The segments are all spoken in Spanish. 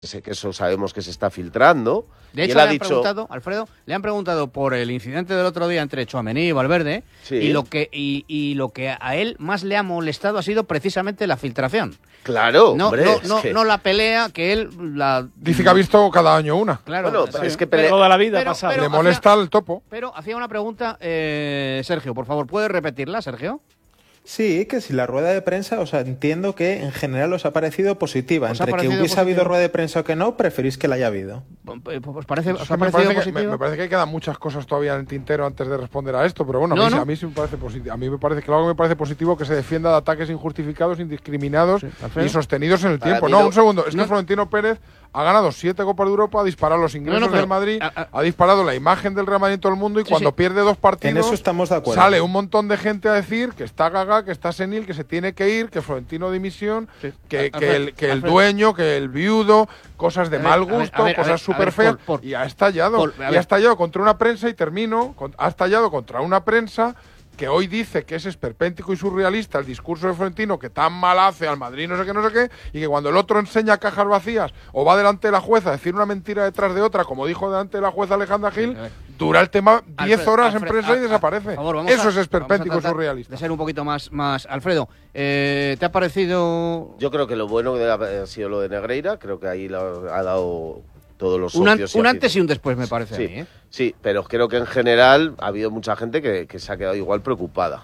sé que eso sabemos que se está filtrando. De hecho, le ha han dicho, preguntado, Alfredo, le han preguntado por el incidente del otro día entre Tchouaméni y Valverde, sí. y lo que a él más le ha molestado ha sido precisamente la filtración. Claro, hombre, que... no la pelea que él dice que ha visto cada año una. Claro, bueno, sí. es que toda la vida ha pasado. Le molesta el topo. Pero hacía una pregunta, Sergio, por favor, ¿puedes repetirla, Sergio? Sí, que si la rueda de prensa, o sea, entiendo que en general os ha parecido positiva. Entre que hubiese habido rueda de prensa o que no, preferís que la haya habido. ¿Os parece me positivo? Me parece que quedan muchas cosas todavía en el tintero antes de responder a esto, pero bueno, a mí sí me parece positivo. A mí me parece que algo me parece positivo que se defienda de ataques injustificados, indiscriminados y sostenidos en el tiempo. No, un segundo, es que Florentino Pérez ha ganado 7 Copas de Europa, ha disparado los ingresos del Madrid, ha disparado la imagen del Real Madrid en todo el mundo y cuando pierde 2 partidos, en eso estamos de acuerdo. Sale un montón de gente a decir que está gaga, que está senil, que se tiene que ir, que Florentino dimisión, que el dueño, que el viudo, cosas de mal gusto, cosas súper feas, y ha estallado. Y ha estallado contra una prensa, y termino, ha estallado contra una prensa que hoy dice que es esperpéntico y surrealista el discurso de Florentino, que tan mal hace al Madrid no sé qué, y que cuando el otro enseña cajas vacías o va delante de la jueza a decir una mentira detrás de otra, como dijo delante de la jueza Alejandra Gil, dura el tema 10 horas en prensa y desaparece. Eso es esperpéntico y surrealista. De ser un poquito más Alfredo, ¿te ha parecido...? Yo creo que lo bueno ha sido lo de Negreira, creo que ahí ha dado... todos los socios un antes y un después, me parece sí, a mí, ¿eh? Sí, pero creo que en general ha habido mucha gente que se ha quedado igual preocupada.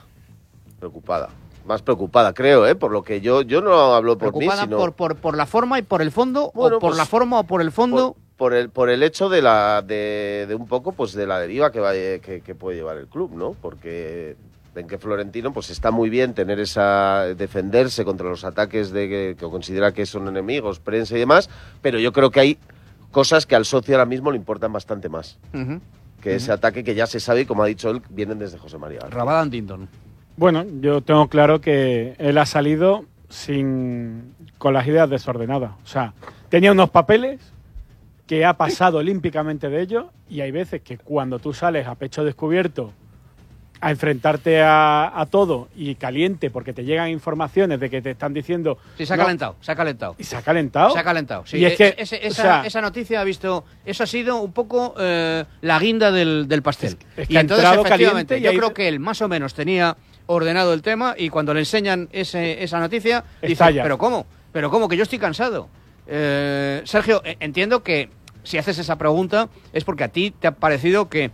Más preocupada, creo, por lo que yo no hablo por mí, sino... por la forma y por el fondo, bueno, o por la forma o por el fondo... Por el hecho de un poco pues de la deriva que puede llevar el club, ¿no? Porque ven que Florentino pues está muy bien tener defenderse contra los ataques que considera que son enemigos, prensa y demás, pero yo creo que hay cosas que al socio ahora mismo le importan bastante más. Que ese ataque que ya se sabe y, como ha dicho él, vienen desde José María. Rabadán Dinton. Bueno, yo tengo claro que él ha salido con las ideas desordenadas. O sea, tenía unos papeles que ha pasado olímpicamente de ellos, y hay veces que cuando tú sales a pecho descubierto a enfrentarte a todo y caliente porque te llegan informaciones de que te están diciendo... Sí, se ha calentado. ¿Y se ha calentado? Se ha calentado, sí. Y es que, esa noticia ha visto... Eso ha sido un poco la guinda del pastel. Es que y entonces, efectivamente, yo creo creo que él más o menos tenía ordenado el tema, y cuando le enseñan esa noticia, estalla. dice, ¿pero cómo? ¿Pero cómo? Que yo estoy cansado. Sergio, entiendo que si haces esa pregunta es porque a ti te ha parecido que...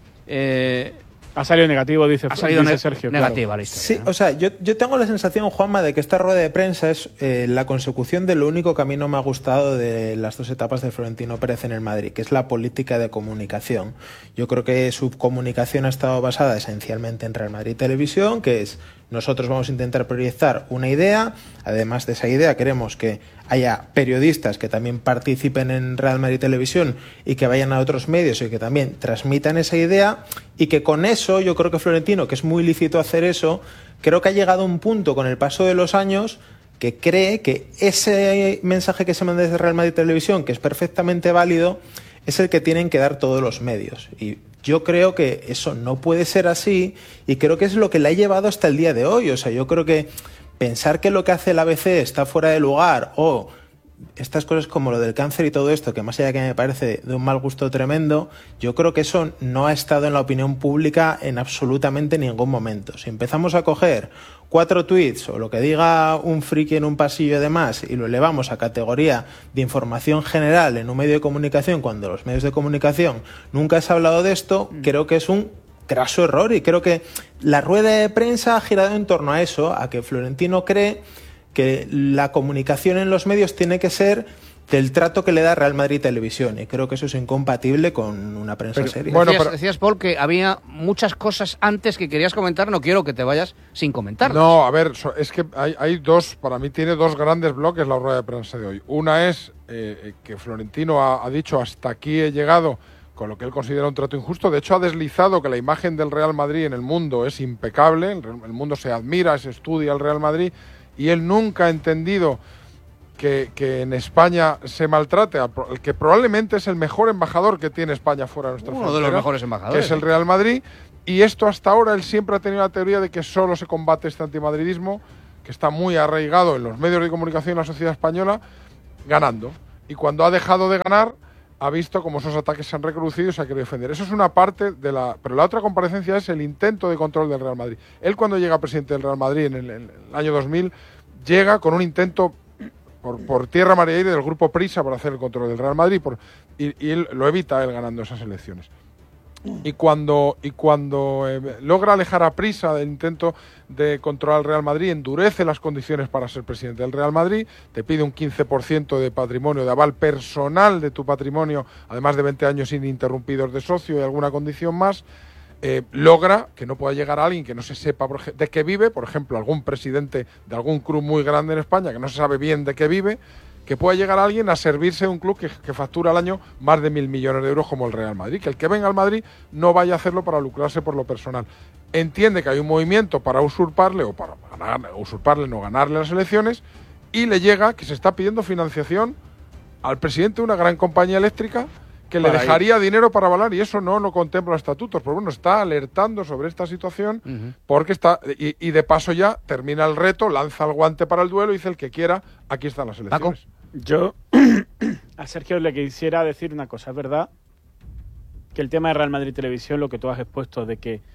ha salido negativo, dice Sergio. Negativa, claro. Sí, o sea, yo tengo la sensación, Juanma, de que esta rueda de prensa es la consecución de lo único que a mí no me ha gustado de las 2 etapas de Florentino Pérez en el Madrid, que es la política de comunicación. Yo creo que su comunicación ha estado basada esencialmente en Real Madrid Televisión, que es: nosotros vamos a intentar proyectar una idea, además de esa idea queremos que haya periodistas que también participen en Real Madrid Televisión y que vayan a otros medios y que también transmitan esa idea, y que con eso yo creo que Florentino, que es muy lícito hacer eso, creo que ha llegado a un punto con el paso de los años que cree que ese mensaje que se manda desde Real Madrid Televisión, que es perfectamente válido, es el que tienen que dar todos los medios. Y yo creo que eso no puede ser así, y creo que es lo que le ha llevado hasta el día de hoy. O sea, yo creo que pensar que lo que hace el ABC está fuera de lugar, o estas cosas como lo del cáncer y todo esto, que más allá de que me parece de un mal gusto tremendo, yo creo que eso no ha estado en la opinión pública en absolutamente ningún momento. Si empezamos a coger 4 tweets o lo que diga un friki en un pasillo de más y lo elevamos a categoría de información general en un medio de comunicación, cuando los medios de comunicación nunca se ha hablado de esto, creo que es un craso error, y creo que la rueda de prensa ha girado en torno a eso, a que Florentino cree que la comunicación en los medios tiene que ser del trato que le da Real Madrid Televisión, y creo que eso es incompatible con una prensa seria. Bueno, decías, Paul, que había muchas cosas antes que querías comentar. No quiero que te vayas sin comentarlas. No, a ver, es que hay dos, para mí tiene 2 grandes bloques la rueda de prensa de hoy. Una es que Florentino ha dicho: hasta aquí he llegado con lo que él considera un trato injusto. De hecho, ha deslizado que la imagen del Real Madrid en el mundo es impecable, el mundo se admira, se estudia el Real Madrid, y él nunca ha entendido que en España se maltrate al que probablemente es el mejor embajador que tiene España fuera de nuestra frontera, uno de los mejores embajadores, que es el Real Madrid. Y esto hasta ahora él siempre ha tenido la teoría de que solo se combate este antimadridismo, que está muy arraigado en los medios de comunicación y en la sociedad española, ganando. y cuando ha dejado de ganar ha visto como esos ataques se han recrudecido y se ha querido defender. Eso es una parte de la... Pero la otra comparecencia es el intento de control del Real Madrid. Él, cuando llega presidente del Real Madrid en el año 2000, llega con un intento por tierra, mar y aire del grupo Prisa para hacer el control del Real Madrid y él lo evita, él ganando esas elecciones. Y cuando logra alejar a Prisa del intento de controlar al Real Madrid, endurece las condiciones para ser presidente del Real Madrid, te pide un 15% de patrimonio, de aval personal de tu patrimonio, además de 20 años ininterrumpidos de socio y alguna condición más, logra que no pueda llegar a alguien que no se sepa de qué vive, por ejemplo, algún presidente de algún club muy grande en España que no se sabe bien de qué vive, que pueda llegar a alguien a servirse de un club que factura al año más de 1.000 millones de euros como el Real Madrid. Que el que venga al Madrid no vaya a hacerlo para lucrarse por lo personal. Entiende que hay un movimiento para usurparle no ganarle las elecciones, y le llega que se está pidiendo financiación al presidente de una gran compañía eléctrica que le dejaría dinero para avalar, y eso no lo contempla los estatutos. Pero bueno, está alertando sobre esta situación porque está... Y de paso ya termina el reto, lanza el guante para el duelo y dice: el que quiera, aquí están las elecciones. Paco. Yo a Sergio le quisiera decir una cosa. Es verdad que el tema de Real Madrid Televisión, lo que tú has expuesto de que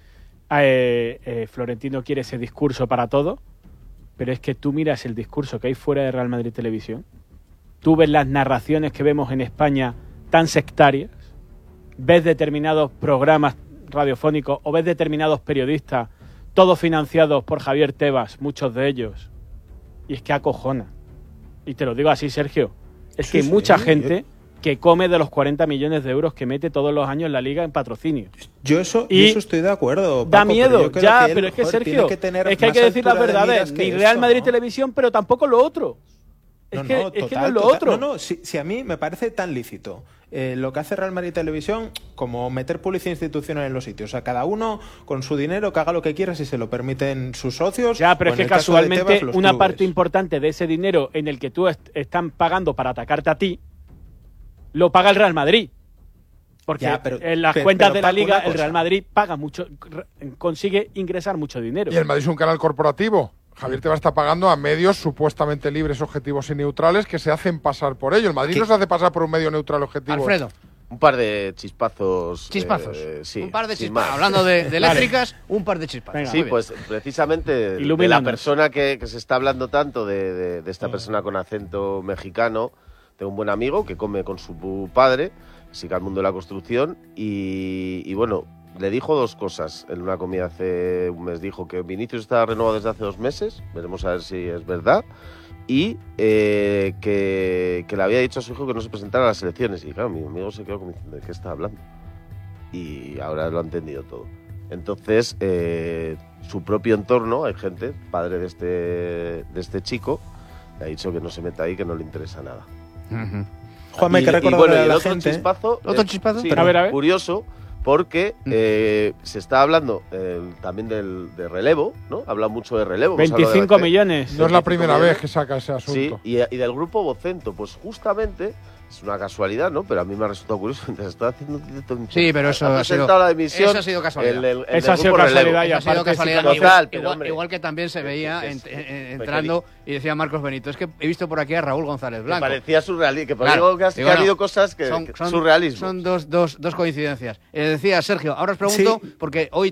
Florentino quiere ese discurso para todo, pero es que tú miras el discurso que hay fuera de Real Madrid Televisión, tú ves las narraciones que vemos en España tan sectarias, ves determinados programas radiofónicos o ves determinados periodistas, todos financiados por Javier Tebas, muchos de ellos, y es que acojona. Y te lo digo así, Sergio, es que hay mucha gente que come de los 40 millones de euros que mete todos los años la Liga en patrocinio. Yo eso estoy de acuerdo, Paco, da miedo, pero es que Sergio, es que hay que decir las verdades, ni Real Madrid Televisión, pero tampoco lo otro. Es que no es lo otro. Si a mí me parece tan lícito lo que hace Real Madrid Televisión como meter publicidad institucional en los sitios. O sea, cada uno con su dinero que haga lo que quiera si se lo permiten sus socios. Ya, pero es que casualmente Tebas, una parte importante de ese dinero en el que tú están pagando para atacarte a ti, lo paga el Real Madrid. Porque en las cuentas de la Liga el Real Madrid paga mucho, consigue ingresar mucho dinero. Y el Madrid es un canal corporativo. Javier Tebas está pagando a medios supuestamente libres, objetivos y neutrales que se hacen pasar por ello. El Madrid no se hace pasar por un medio neutral objetivo. Alfredo. Un par de chispazos. ¿Chispazos? Sí. Un par de chispazos. Hablando de eléctricas, un par de chispazos. Venga, sí, pues precisamente de la persona que se está hablando tanto, de esta persona con acento mexicano. Tengo un buen amigo que come con su padre, sigue al mundo de la construcción y bueno, le dijo dos cosas en una comida hace un mes. Dijo que Vinicius está renovado desde hace 2 meses, veremos a ver si es verdad, y que le había dicho a su hijo que no se presentara a las elecciones. Y claro, mi amigo se quedó como diciendo: ¿de qué está hablando? Y ahora lo ha entendido todo. Entonces, su propio entorno, hay gente, padre de este chico, le ha dicho que no se meta ahí, que no le interesa nada. Juanma, hay que recordarle a la gente. ¿Otro chispazo? Sí, a ver. Curioso, porque se está hablando también de relevo, ¿no? Habla mucho de relevo. 25 millones. No es la primera vez que saca ese asunto. Sí, y del grupo Vocento, pues justamente, es una casualidad, ¿no? Pero a mí me ha resultado curioso mientras estaba haciendo sí, pero eso ha sido la emisión, eso ha sido casualidad. Eso ha sido casualidad y aparte total, igual que también se veía entrando y decía Marcos Benito: es que he visto por aquí a Raúl González Blanco. Me parecía surrealista, que que ha habido cosas que son surrealismo. Son dos coincidencias. Decía Sergio, ahora os pregunto, porque hoy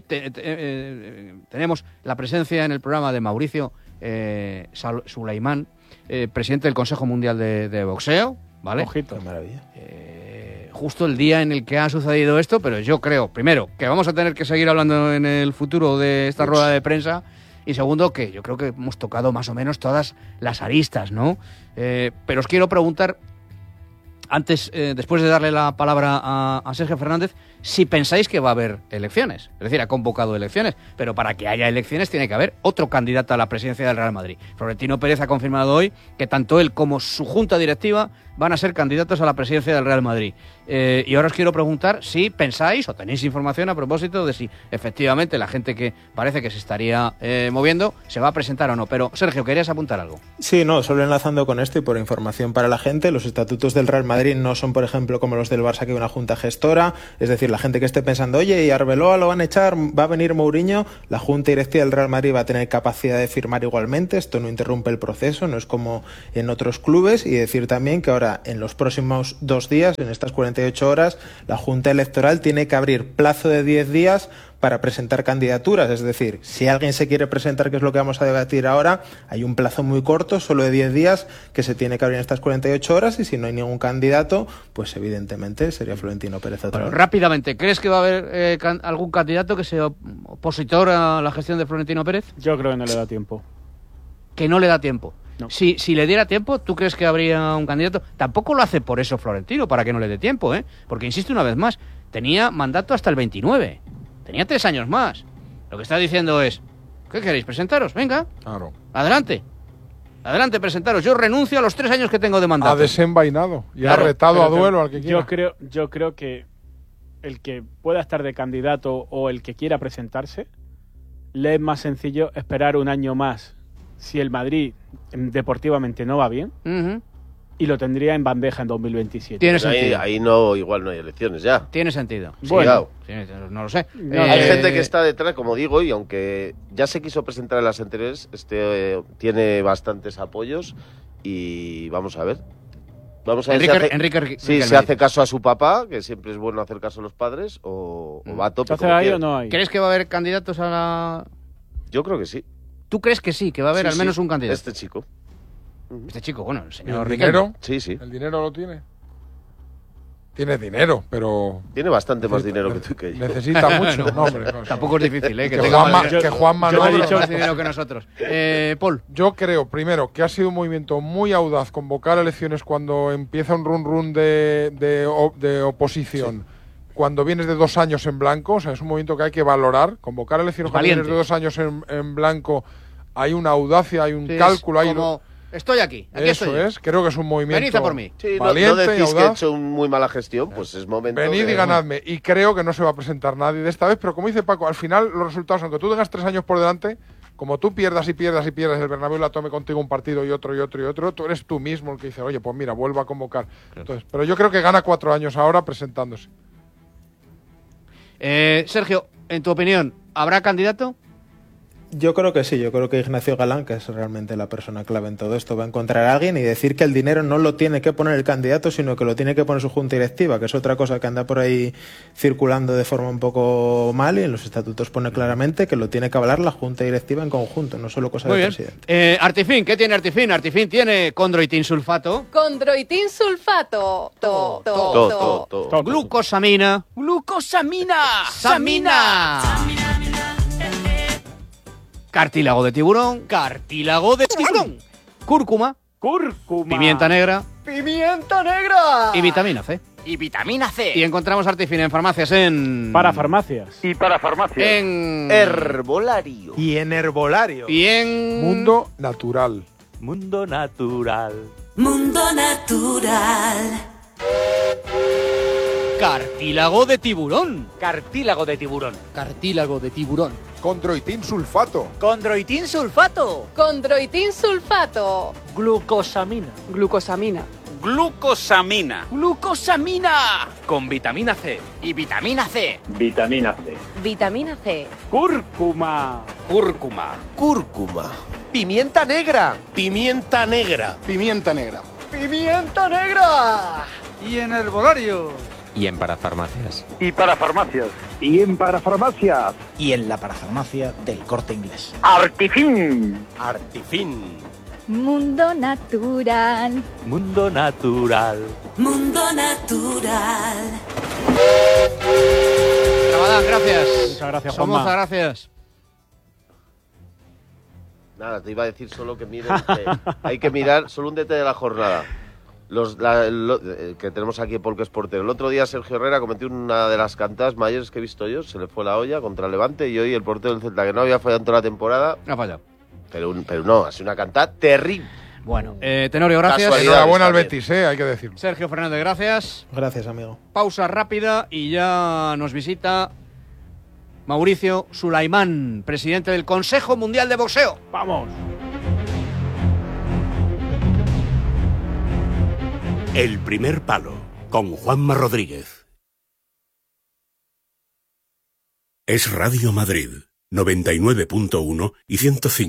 tenemos la presencia en el programa de Mauricio Sulaimán, presidente del Consejo Mundial de Boxeo. ¿Vale? Ojito, maravilla. Justo el día en el que ha sucedido esto, pero yo creo, primero, que vamos a tener que seguir hablando en el futuro de esta rueda de prensa, y segundo, que yo creo que hemos tocado más o menos todas las aristas, ¿no? Pero os quiero preguntar, antes, después de darle la palabra a Sergio Fernández, si pensáis que va a haber elecciones. Es decir, ha convocado elecciones, pero para que haya elecciones tiene que haber otro candidato a la presidencia del Real Madrid. Florentino Pérez ha confirmado hoy que tanto él como su junta directiva van a ser candidatos a la presidencia del Real Madrid. Y ahora os quiero preguntar si pensáis o tenéis información a propósito de si efectivamente la gente que parece que se estaría moviendo se va a presentar o no. Pero, Sergio, ¿querías apuntar algo? Sí, no, solo enlazando con esto y por información para la gente, los estatutos del Real Madrid Madrid no son, por ejemplo, como los del Barça, que hay una junta gestora. Es decir, la gente que esté pensando, oye, y Arbeloa lo van a echar, va a venir Mourinho, la junta directiva del Real Madrid va a tener capacidad de firmar igualmente. Esto no interrumpe el proceso, no es como en otros clubes. Y decir también que ahora, en los próximos 2 días, en estas 48 horas, la junta electoral tiene que abrir plazo de 10 días para presentar candidaturas. Es decir, si alguien se quiere presentar, que es lo que vamos a debatir ahora, hay un plazo muy corto, solo de 10 días, que se tiene que abrir en estas 48 horas, y si no hay ningún candidato, pues evidentemente sería Florentino Pérez otra vez. Rápidamente, ¿crees que va a haber algún candidato que sea opositor a la gestión de Florentino Pérez? Yo creo que no le da tiempo. Que no le da tiempo. No. Si le diera tiempo, ¿tú crees que habría un candidato? Tampoco lo hace por eso Florentino, para que no le dé tiempo, ¿eh? Porque, insisto una vez más, tenía mandato hasta el 29. Tenía 3 años más. Lo que está diciendo es, ¿qué queréis? ¿Presentaros? Venga. Claro. Adelante. Adelante, presentaros. Yo renuncio a los 3 años que tengo de mandato. Ha desenvainado y Claro, ha retado a duelo al que quiera. Yo creo que el que pueda estar de candidato o el que quiera presentarse, le es más sencillo esperar un año más si el Madrid deportivamente no va bien, y lo tendría en bandeja en 2027. Tiene sentido. Ahí no, igual no hay elecciones ya. Tiene sentido. Bueno, no lo sé. hay gente que está detrás, como digo, y aunque ya se quiso presentar en las anteriores, tiene bastantes apoyos y vamos a ver. Vamos a ver Enrique si se hace caso a su papá, que siempre es bueno hacer caso a los padres, o va a tope. ¿Hace ahí o no hay? ¿Crees que va a haber candidatos a la...? Yo creo que sí. ¿Tú crees que sí, que va a haber al menos un candidato? Este chico. Este chico, bueno, el señor ¿El Riquelme. dinero? Sí. ¿El dinero lo tiene? Tiene dinero, pero... Tiene bastante más dinero que tú y que yo. Necesita mucho. No, hombre, no, Tampoco es difícil, ¿eh? Que Juanma no no ha lo- dicho más dinero que nosotros. Paul. Yo creo, primero, que ha sido un movimiento muy audaz convocar elecciones cuando empieza un run de oposición. Cuando vienes de 2 años en blanco, o sea, es un movimiento que hay que valorar. Convocar elecciones cuando vienes de 2 años en blanco, hay una audacia, hay un cálculo. Hay como, estoy aquí Eso estoy. es, creo que es un movimiento Venid a por mí. Sí, valiente no decís y que he audaz. hecho muy mala gestión, pues es momento Venid de... y ganadme. Y creo que no se va a presentar nadie de esta vez, pero como dice Paco, al final los resultados, aunque tú tengas 3 años por delante, como tú pierdas, el Bernabéu la tome contigo un partido y otro, tú eres tú mismo el que dice, oye, pues mira, vuelvo a convocar. Entonces, pero yo creo que gana 4 años ahora presentándose. Sergio, en tu opinión, ¿habrá candidato? Yo creo que sí, yo creo que Ignacio Galán, que es realmente la persona clave en todo esto, va a encontrar a alguien y decir que el dinero no lo tiene que poner el candidato, sino que lo tiene que poner su junta directiva, que es otra cosa que anda por ahí circulando de forma un poco mal, y en los estatutos pone claramente que lo tiene que avalar la junta directiva en conjunto, no solo cosa Muy del bien. presidente. Artifin, ¿qué tiene Artifin? Artifin tiene condroitin sulfato, Condroitin sulfato. Todo. glucosamina, samina, cartílago de tiburón, cúrcuma, pimienta negra y vitamina C. Y encontramos Artifin en farmacias en... Para farmacias. En... Herbolario. Y en herbolario. Y en... Mundo natural. Mundo natural. Mundo natural. Cartílago de tiburón. Cartílago de tiburón. Cartílago de tiburón. Condroitin sulfato. Condroitin sulfato. Condroitin sulfato. Glucosamina. Glucosamina. Glucosamina. Glucosamina. Con vitamina C. Y vitamina C. Vitamina C. Vitamina C. Cúrcuma. Cúrcuma. Cúrcuma. Pimienta negra. Pimienta negra. Pimienta negra. Pimienta negra. Y en herbolario. Y en parafarmacias. Y para farmacias. Y en parafarmacias. Y en la parafarmacia del Corte Inglés. Artifin. Artifin. Mundo natural. Mundo natural. Mundo natural. Rabadán, gracias. Muchas gracias, Somoza, Juanma. gracias. Nada, te iba a decir solo que miren. Hay que mirar solo un detalle de la jornada. Que tenemos aquí en Polka Sporter. El otro día Sergio Herrera cometió una de las cantadas mayores que he visto yo. Se le fue la olla contra el Levante y hoy el portero del Celta, que no había fallado en toda la temporada. No ha fallado. Pero no, ha sido una cantada terrible. Bueno, Tenorio, gracias. Casualidad. Enhorabuena al también. Betis, hay que decirlo. Sergio Fernández, gracias. Gracias, amigo. Pausa rápida y ya nos visita Mauricio Sulaimán, presidente del Consejo Mundial de Boxeo. Vamos. El primer palo, con Juanma Rodríguez. Es Radio Madrid, 99.1 y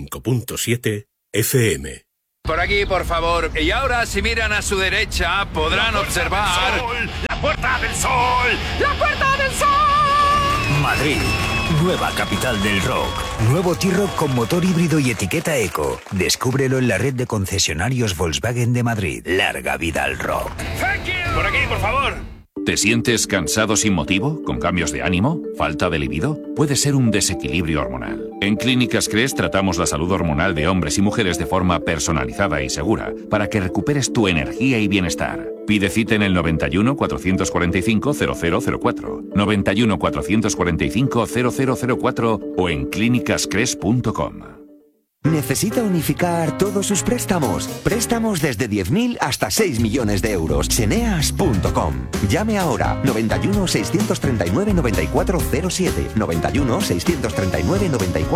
105.7 FM. Por aquí, por favor. Y ahora, si miran a su derecha, podrán observar... ¡La Puerta del Sol! ¡La Puerta del Sol! Madrid, nueva capital del rock. Nuevo T-Roc con motor híbrido y etiqueta eco. Descúbrelo en la red de concesionarios Volkswagen de Madrid. Larga vida al rock. Por aquí, por favor. ¿Te sientes cansado sin motivo? ¿Con cambios de ánimo? ¿Falta de libido? Puede ser un desequilibrio hormonal. En Clínicas Cres tratamos la salud hormonal de hombres y mujeres de forma personalizada y segura para que recuperes tu energía y bienestar. Pide cita en el 91 445 0004, 91 445 0004 o en clínicascres.com. ¿Necesita unificar todos sus préstamos? Préstamos desde 10.000 hasta 6 millones de euros. Ceneas.com. Llame ahora. 91 639 9407. 91 639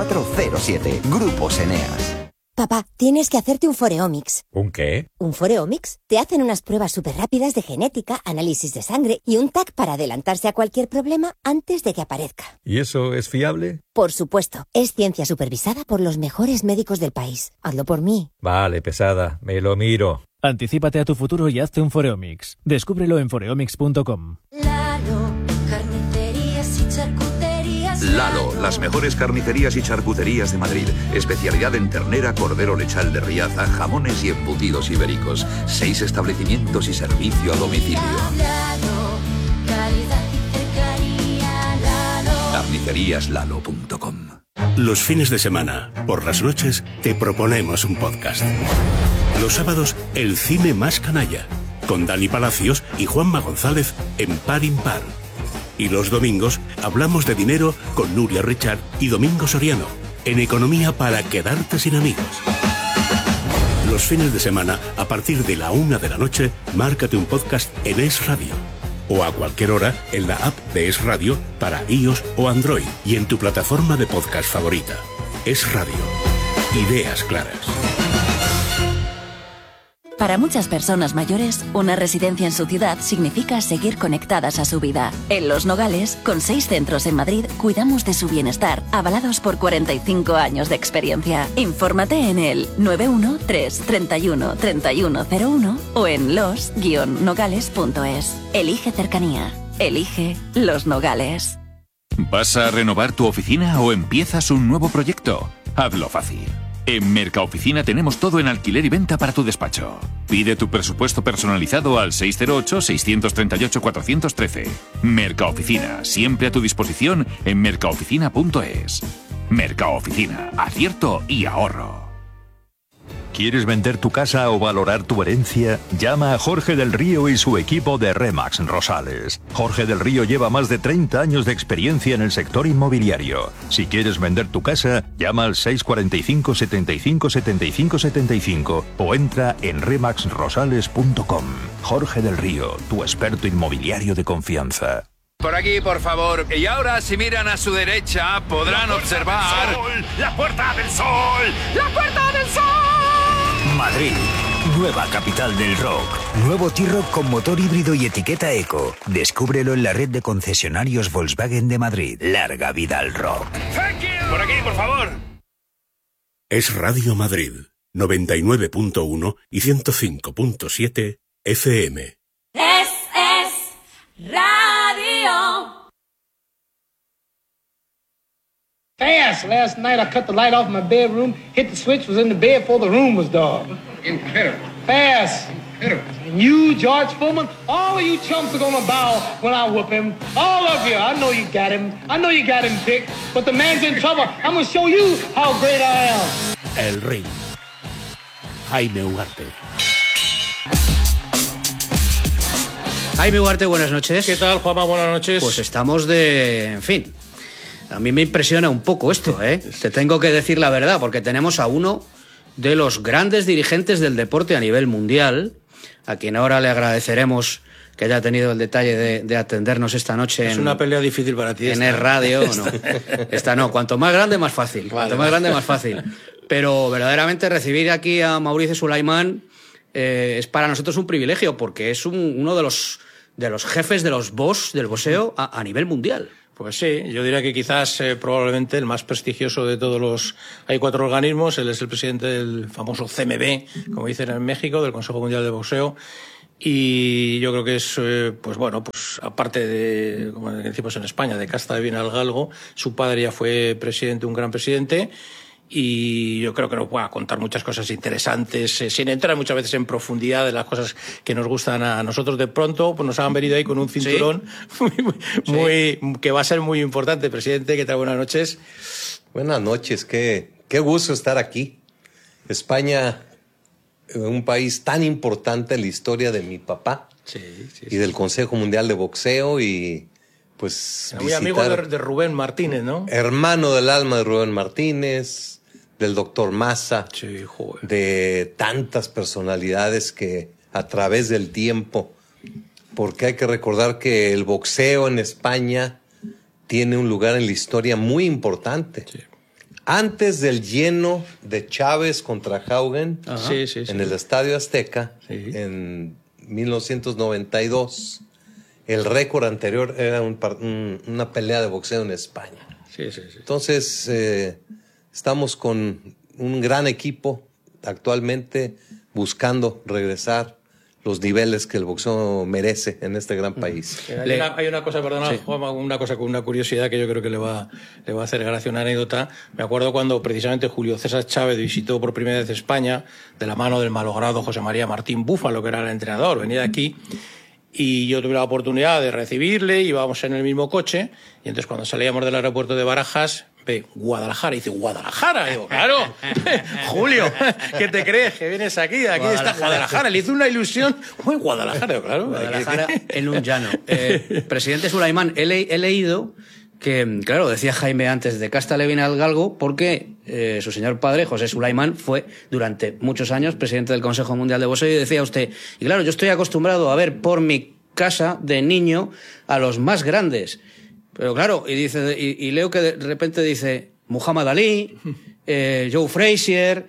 9407. Grupo Ceneas. Papá, tienes que hacerte un Foreomics. ¿Un qué? ¿Un Foreomics? Te hacen unas pruebas súper rápidas de genética, análisis de sangre y un TAC para adelantarse a cualquier problema antes de que aparezca. ¿Y eso es fiable? Por supuesto. Es ciencia supervisada por los mejores médicos del país. Hazlo por mí. Vale, pesada. Me lo miro. Anticípate a tu futuro y hazte un Foreomics. Descúbrelo en foreomics.com. Lalo, carnicerías y charcuterías. Lalo, las mejores carnicerías y charcuterías de Madrid. Especialidad en ternera, cordero lechal de Riaza, jamones y embutidos ibéricos. 6 establecimientos y servicio a domicilio. Lalo, calidad y cercanía. Lalo. Carniceríaslalo.com. Los fines de semana, por las noches, te proponemos un podcast. Los sábados, el cine más canalla, con Dani Palacios y Juanma González en Par Impar. Y los domingos hablamos de dinero con Nuria Richard y Domingo Soriano, en Economía para quedarte sin amigos. Los fines de semana, a partir de la 1 de la noche, márcate un podcast en Es Radio. O a cualquier hora en la app de Es Radio para iOS o Android y en tu plataforma de podcast favorita. Es Radio. Ideas claras. Para muchas personas mayores, una residencia en su ciudad significa seguir conectadas a su vida. En Los Nogales, con 6 centros en Madrid, cuidamos de su bienestar, avalados por 45 años de experiencia. Infórmate en el 913 31 3101 o en los-nogales.es. Elige cercanía. Elige Los Nogales. ¿Vas a renovar tu oficina o empiezas un nuevo proyecto? Hazlo fácil. En Mercaoficina tenemos todo en alquiler y venta para tu despacho. Pide tu presupuesto personalizado al 608-638-413. Mercaoficina, siempre a tu disposición en mercaoficina.es. Mercaoficina, acierto y ahorro. ¿Quieres vender tu casa o valorar tu herencia? Llama a Jorge del Río y su equipo de Remax Rosales. Jorge del Río lleva más de 30 años de experiencia en el sector inmobiliario. Si quieres vender tu casa, llama al 645 75 75 75 o entra en remaxrosales.com. Jorge del Río, tu experto inmobiliario de confianza. Por aquí, por favor. Y ahora, si miran a su derecha, podrán observar... ¡La Puerta del Sol! ¡La Puerta del Sol! Madrid, nueva capital del rock. Nuevo T-Roc con motor híbrido y etiqueta eco. Descúbrelo en la red de concesionarios Volkswagen de Madrid. Larga vida al rock. Por aquí, por favor. Es Radio Madrid, 99.1 y 105.7 FM. Es Radio. Fast. Last night I cut the light off in my bedroom, hit the switch, was in the bed before the room was dark. Incredible. Fast. Incredible. And you, George Foreman, all of you chumps are gonna bow when I whoop him. All of you. I know you got him. I know you got him picked. But the man's in trouble. I'm gonna show you how great I am. El Ring. Jaime Ugarte. Jaime Ugarte, buenas noches. ¿Qué tal, Juanma? Buenas noches. Pues estamos de... En fin, a mí me impresiona un poco esto, ¿eh? Te tengo que decir la verdad, porque tenemos a uno de los grandes dirigentes del deporte a nivel mundial, a quien ahora le agradeceremos que haya tenido el detalle de atendernos esta noche. Es una pelea difícil para ti. En el radio, no. Esta no, cuanto más grande, más fácil. Cuanto más grande, más fácil. Pero verdaderamente recibir aquí a Mauricio Sulaimán es para nosotros un privilegio, porque es uno de los jefes de los boss del boxeo a nivel mundial. Pues sí, yo diría que quizás probablemente el más prestigioso de todos los... Hay 4 organismos, él es el presidente del famoso CMB, como dicen en México, del Consejo Mundial de Boxeo, y yo creo que es, pues bueno, pues aparte de, como decimos en España, de casta de bien al galgo, su padre ya fue presidente, un gran presidente, y yo creo que nos va a contar muchas cosas interesantes, sin entrar muchas veces en profundidad de las cosas que nos gustan a nosotros. De pronto pues nos han venido ahí con un cinturón que va a ser muy importante. Presidente, ¿qué tal? Buenas noches. Buenas noches, qué gusto estar aquí. España, un país tan importante en la historia de mi papá y del Consejo Mundial de Boxeo, y pues muy amigo de Rubén Martínez, ¿no? Hermano del alma de Rubén Martínez, del doctor Maza, de tantas personalidades que a través del tiempo, porque hay que recordar que el boxeo en España tiene un lugar en la historia muy importante. Antes del lleno de Chávez contra Haugen en el Estadio Azteca en 1992, el récord anterior era una pelea de boxeo en España. Entonces, estamos con un gran equipo actualmente buscando regresar los niveles que el boxeo merece en este gran país. Hay una cosa, perdona, Juanma, una cosa con una curiosidad que yo creo que le va a hacer gracia, una anécdota. Me acuerdo cuando precisamente Julio César Chávez visitó por primera vez España, de la mano del malogrado José María Martín Búfalo, que era el entrenador, venía de aquí, y yo tuve la oportunidad de recibirle, íbamos en el mismo coche, y entonces cuando salíamos del aeropuerto de Barajas, ve Guadalajara, y dice, ¿Guadalajara? Y digo, claro, Julio, ¿qué te crees? Que vienes aquí está Guadalajara. Le hizo una ilusión, uy, Guadalajara, claro. Guadalajara en un llano. Presidente Sulaimán, he leído que, claro, decía Jaime antes, de casta le viene al galgo, porque su señor padre, José Sulaimán, fue durante muchos años presidente del Consejo Mundial de Boxeo, y decía usted, y claro, yo estoy acostumbrado a ver por mi casa de niño a los más grandes. Pero claro, y dice, y leo que de repente dice Muhammad Ali, Joe Frazier,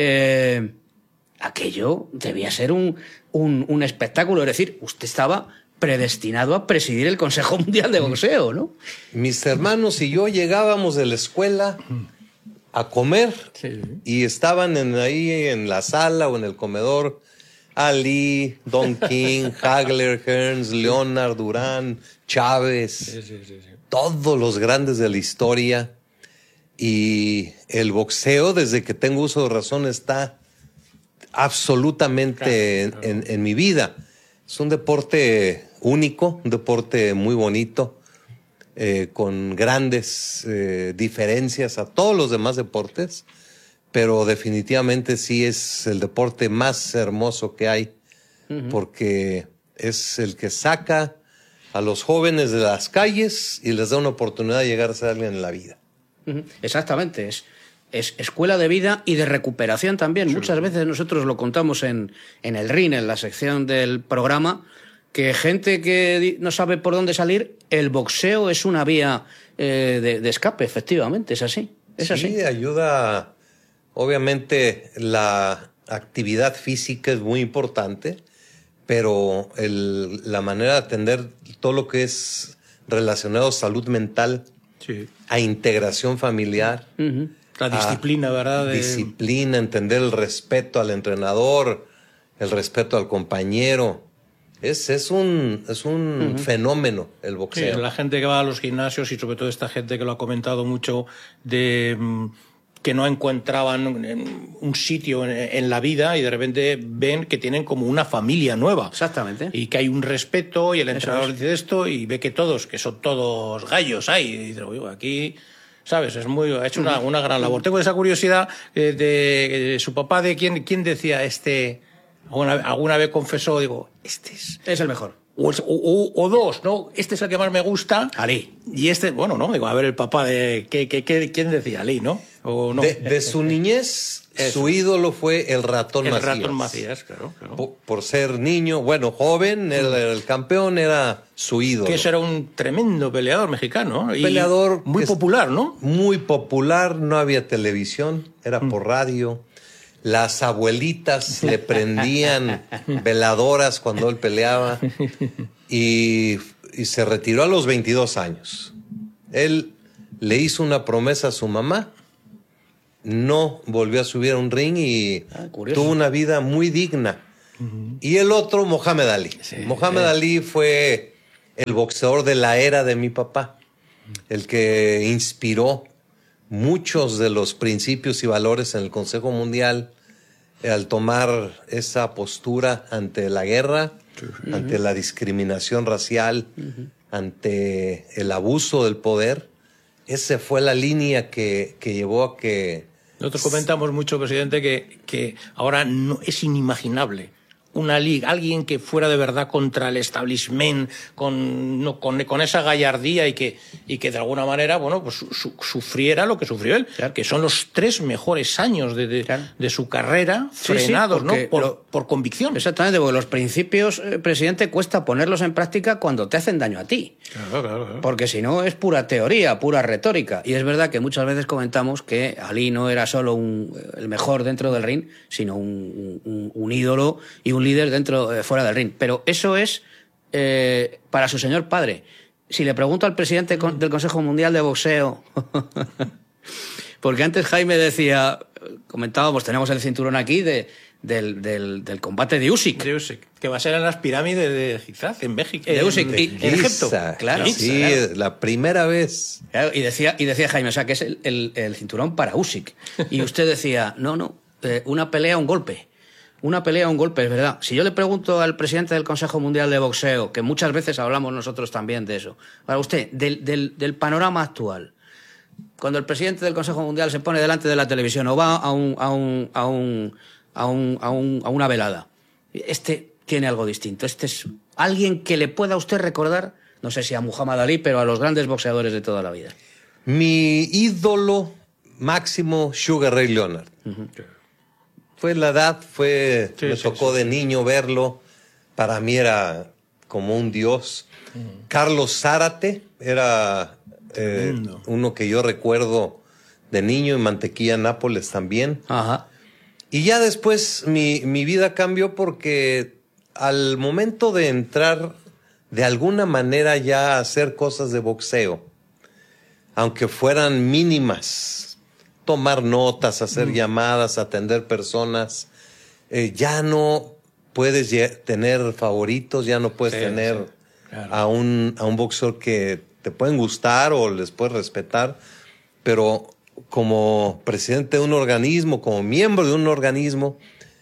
aquello debía ser un espectáculo. Es decir, usted estaba predestinado a presidir el Consejo Mundial de Boxeo, ¿no? Mis hermanos y yo llegábamos de la escuela a comer y estaban ahí en la sala o en el comedor Ali, Don King, Hagler, Hearns, Leonard, Durán, Chávez, todos los grandes de la historia. Y el boxeo, desde que tengo uso de razón, está absolutamente en mi vida. Es un deporte único, un deporte muy bonito, con grandes diferencias a todos los demás deportes, pero definitivamente sí es el deporte más hermoso que hay, porque es el que saca a los jóvenes de las calles y les da una oportunidad de llegar a ser alguien en la vida. Exactamente, es escuela de vida y de recuperación también. Muchas veces nosotros lo contamos en el RIN, en la sección del programa, que gente que no sabe por dónde salir, el boxeo es una vía de escape, efectivamente, es así. Sí, ayuda. Obviamente la actividad física es muy importante, pero la manera de atender todo lo que es relacionado a salud mental, a integración familiar, la disciplina, ¿verdad? Disciplina, entender el respeto al entrenador, el respeto al compañero. Es un fenómeno el boxeo. Sí, la gente que va a los gimnasios y sobre todo esta gente que lo ha comentado mucho de que no encontraban un sitio en la vida y de repente ven que tienen como una familia nueva. Exactamente. Y que hay un respeto y el entrenador dice esto y ve que son todos gallos ahí. Y dice, oye, aquí, ¿sabes? Ha hecho una gran labor. Tengo esa curiosidad de su papá, de quién decía alguna vez confesó, digo, es el mejor. O dos, ¿no? Este es el que más me gusta. Ali. Y bueno, no, digo, a ver el papá de... ¿Quién decía? Ali, ¿no? ¿O no? De su niñez, su ídolo fue el Ratón Macías. El Ratón Macías, claro. Por ser niño, joven, el campeón era su ídolo. Que eso era un tremendo peleador mexicano. Peleador muy popular, ¿no? Muy popular, no había televisión, era por radio. Las abuelitas le prendían veladoras cuando él peleaba y se retiró a los 22 años. Él le hizo una promesa a su mamá, no volvió a subir a un ring y tuvo una vida muy digna. Y el otro, Mohamed Ali. Sí, Mohamed Ali fue el boxeador de la era de mi papá, el que inspiró muchos de los principios y valores en el Consejo Mundial al tomar esa postura ante la guerra, ante la discriminación racial, ante el abuso del poder. Esa fue la línea que llevó a que... Nosotros comentamos mucho, presidente, que ahora no es inimaginable una liga, alguien que fuera de verdad contra el establishment, con esa gallardía y que de alguna manera, bueno, pues sufriera lo que sufrió él, claro, que son los 3 mejores años de su carrera frenados, sí, ¿no? Por convicción. Exactamente, porque los principios, presidente, cuesta ponerlos en práctica cuando te hacen daño a ti. Claro. Porque si no es pura teoría, pura retórica. Y es verdad que muchas veces comentamos que Ali no era solo el mejor dentro del ring, sino un ídolo y un líder fuera del ring. Pero eso es para su señor padre. Si le pregunto al presidente del Consejo Mundial de Boxeo, porque antes Jaime decía, comentábamos, tenemos el cinturón aquí del combate de Usyk. Que va a ser en las pirámides de Giza, en México. De Usyk, en Egipto. Claro. Sí, claro. La primera vez. Claro, y decía Jaime, o sea, que es el cinturón para Usyk. Y usted decía, no, una pelea, un golpe. Una pelea, un golpe, es verdad. Si yo le pregunto al presidente del Consejo Mundial de Boxeo, que muchas veces hablamos nosotros también de eso, para usted, del panorama actual, cuando el presidente del Consejo Mundial se pone delante de la televisión o va a una velada, tiene algo distinto. Este es alguien que le pueda a usted recordar, no sé si a Muhammad Ali, pero a los grandes boxeadores de toda la vida. Mi ídolo máximo, Sugar Ray Leonard. Fue la edad, me tocó de niño verlo. Para mí era como un dios. Carlos Zárate era uno que yo recuerdo de niño, en Mantequilla, Nápoles también. Ajá. Y ya después mi vida cambió porque al momento de entrar de alguna manera ya a hacer cosas de boxeo, aunque fueran mínimas, tomar notas, hacer llamadas, atender personas, ya no puedes tener favoritos, ya no puedes tener claro, a un boxeador que te pueden gustar o les puedes respetar, pero como presidente de un organismo, como miembro de un organismo,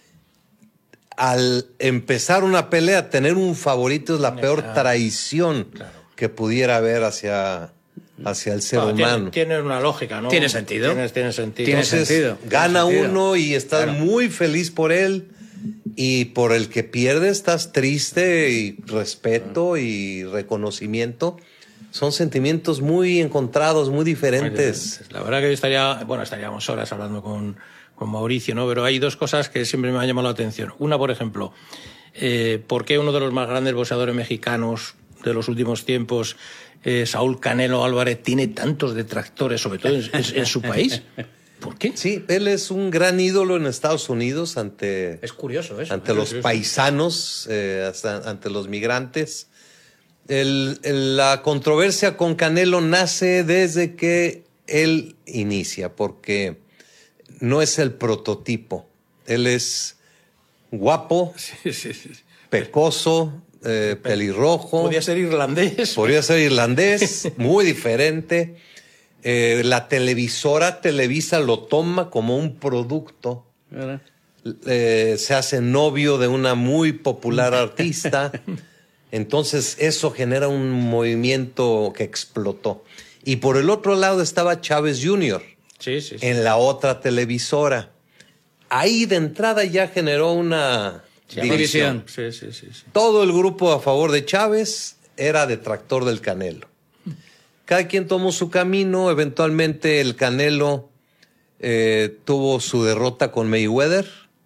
al empezar una pelea, tener un favorito es la peor traición que pudiera haber hacia el ser humano. Tiene una lógica, ¿no? Tiene sentido. Tiene sentido. Entonces, gana uno y estás muy feliz por él, y por el que pierde estás triste, y respeto y reconocimiento. Son sentimientos muy encontrados, muy diferentes. La verdad que estaríamos horas hablando con Mauricio, ¿no? Pero hay 2 cosas que siempre me han llamado la atención. Una, por ejemplo, ¿por qué uno de los más grandes boxeadores mexicanos de los últimos tiempos, Saúl Canelo Álvarez, tiene tantos detractores, sobre todo en su país? ¿Por qué? Sí, él es un gran ídolo en Estados Unidos es curioso eso, ante los paisanos, ante los migrantes. La controversia con Canelo nace desde que él inicia, porque no es el prototipo. Él es guapo, pecoso, pelirrojo. Podría ser irlandés. Muy diferente. La televisora Televisa lo toma como un producto. Se hace novio de una muy popular artista. Entonces eso genera un movimiento que explotó. Y por el otro lado estaba Chávez Jr. En la otra televisora. Ahí de entrada ya generó una división. Sí. Todo el grupo a favor de Chávez era detractor del Canelo. Cada quien tomó su camino. Eventualmente el Canelo tuvo su derrota con Mayweather,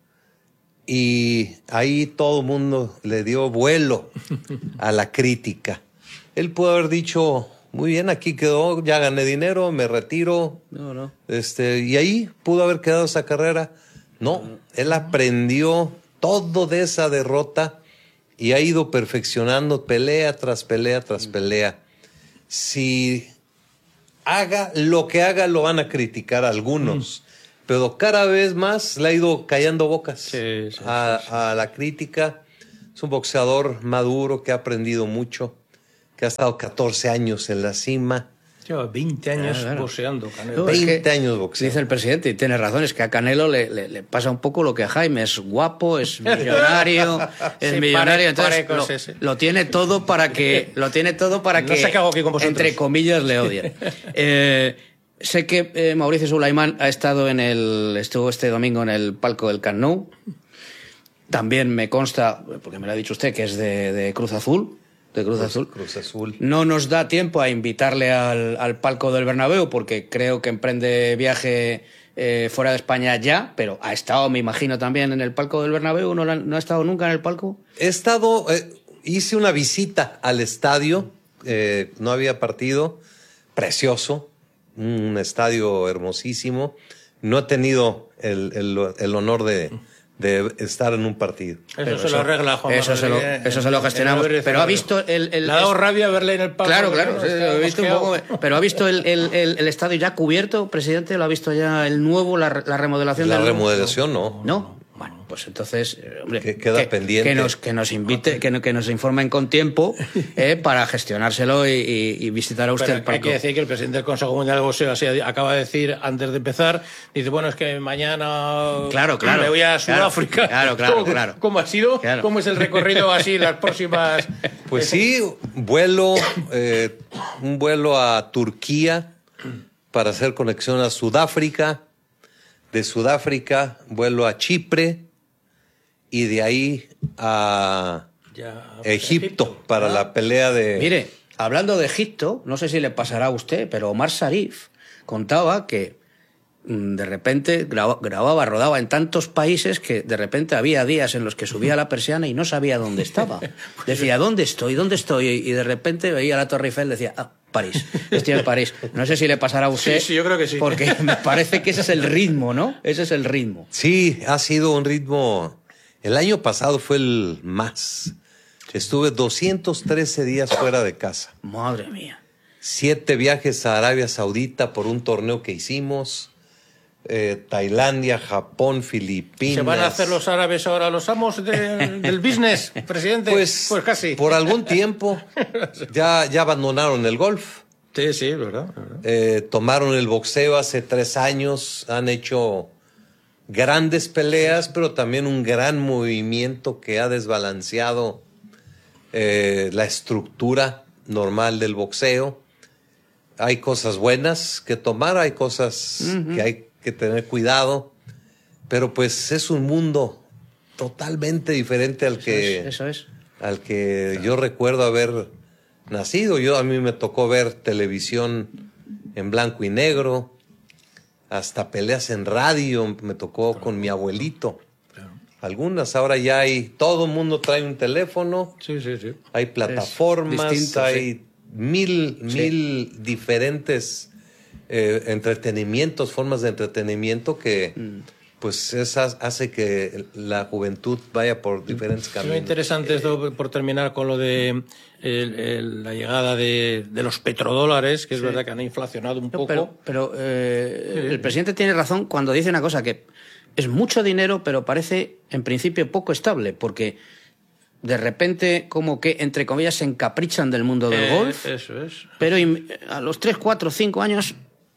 y ahí todo el mundo le dio vuelo a la crítica. Él pudo haber dicho, muy bien, aquí quedó, ya gané dinero, me retiro. Y ahí pudo haber quedado esa carrera. No, él aprendió todo de esa derrota y ha ido perfeccionando pelea tras pelea tras pelea. Si haga lo que haga, lo van a criticar algunos, pero cada vez más le ha ido callando bocas a la crítica. Es un boxeador maduro que ha aprendido mucho, que ha estado 14 años en la cima. Lleva 20 años boxeando, Canelo. 20 años boxeando. Dice el presidente, y tiene razón, es que a Canelo le pasa un poco lo que a Jaime, es guapo, es millonario, entonces lo tiene todo para que, no sé qué hago aquí con vosotros, entre comillas, le odien. Sé que Mauricio Sulaimán estuvo este domingo en el palco del Camp Nou. También me consta, porque me lo ha dicho usted, que es de Cruz Azul. Cruz Azul. No nos da tiempo a invitarle al palco del Bernabéu porque creo que emprende viaje fuera de España ya, pero ha estado, me imagino, también en el palco del Bernabéu. ¿No ha estado nunca en el palco? He estado, hice una visita al estadio, no había partido, precioso, un estadio hermosísimo. No he tenido el honor de estar en un partido. Eso se lo arregla Juan. Eso se lo gestionamos. Pero ha visto le ha dado rabia verle en el palco. Claro, lo he visto un poco. Pero ha visto el estadio ya cubierto, presidente. ¿Lo ha visto ya el nuevo, la remodelación? La remodelación no. ¿No? Bueno, pues entonces, hombre, queda pendiente. Que nos invite, que nos informen con tiempo para gestionárselo y visitar a usted el palco. Hay que decir que el presidente del Consejo Mundial de Boxeo acaba de decir, antes de empezar, dice, bueno, es que mañana me voy a Sudáfrica. Claro. ¿Cómo ha sido? Claro. ¿Cómo es el recorrido así, las próximas...? Pues sí, un vuelo a Turquía para hacer conexión a Sudáfrica. De Sudáfrica vuelo a Chipre y de ahí a Egipto para la pelea de... Mire, hablando de Egipto, no sé si le pasará a usted, pero Omar Sharif contaba que de repente rodaba en tantos países que de repente había días en los que subía a la persiana y no sabía dónde estaba. Decía, ¿dónde estoy? Y de repente veía la Torre Eiffel y decía, París, estoy en París. No sé si le pasará a usted. Sí, yo creo que sí. Porque me parece que ese es el ritmo, ¿no? Ese es el ritmo. Sí, ha sido un ritmo... El año pasado fue el más. Estuve 213 días fuera de casa. Madre mía. 7 viajes a Arabia Saudita por un torneo que hicimos. Tailandia, Japón, Filipinas. ¿Se van a hacer los árabes ahora los amos del business, presidente? Pues casi. Por algún tiempo ya abandonaron el golf. Sí, verdad. Tomaron el boxeo hace 3 años. Han hecho grandes peleas, pero también un gran movimiento que ha desbalanceado la estructura normal del boxeo. Hay cosas buenas que tomar, hay cosas que hay que tener cuidado, pero pues es un mundo totalmente diferente al que yo recuerdo haber nacido. A mí me tocó ver televisión en blanco y negro, hasta peleas en radio me tocó con mi abuelito. Algunas, ahora ya todo el mundo trae un teléfono, hay plataformas, distinto, hay mil diferentes entretenimientos, formas de entretenimiento que pues hace que la juventud vaya por diferentes caminos. Es muy interesante esto, por terminar con lo de la llegada de los petrodólares, que es verdad que han inflacionado un poco. Pero el presidente tiene razón cuando dice una cosa, que es mucho dinero, pero parece en principio poco estable, porque de repente como que, entre comillas, se encaprichan del mundo del golf. Eso es. Pero a los 3, 4, 5 años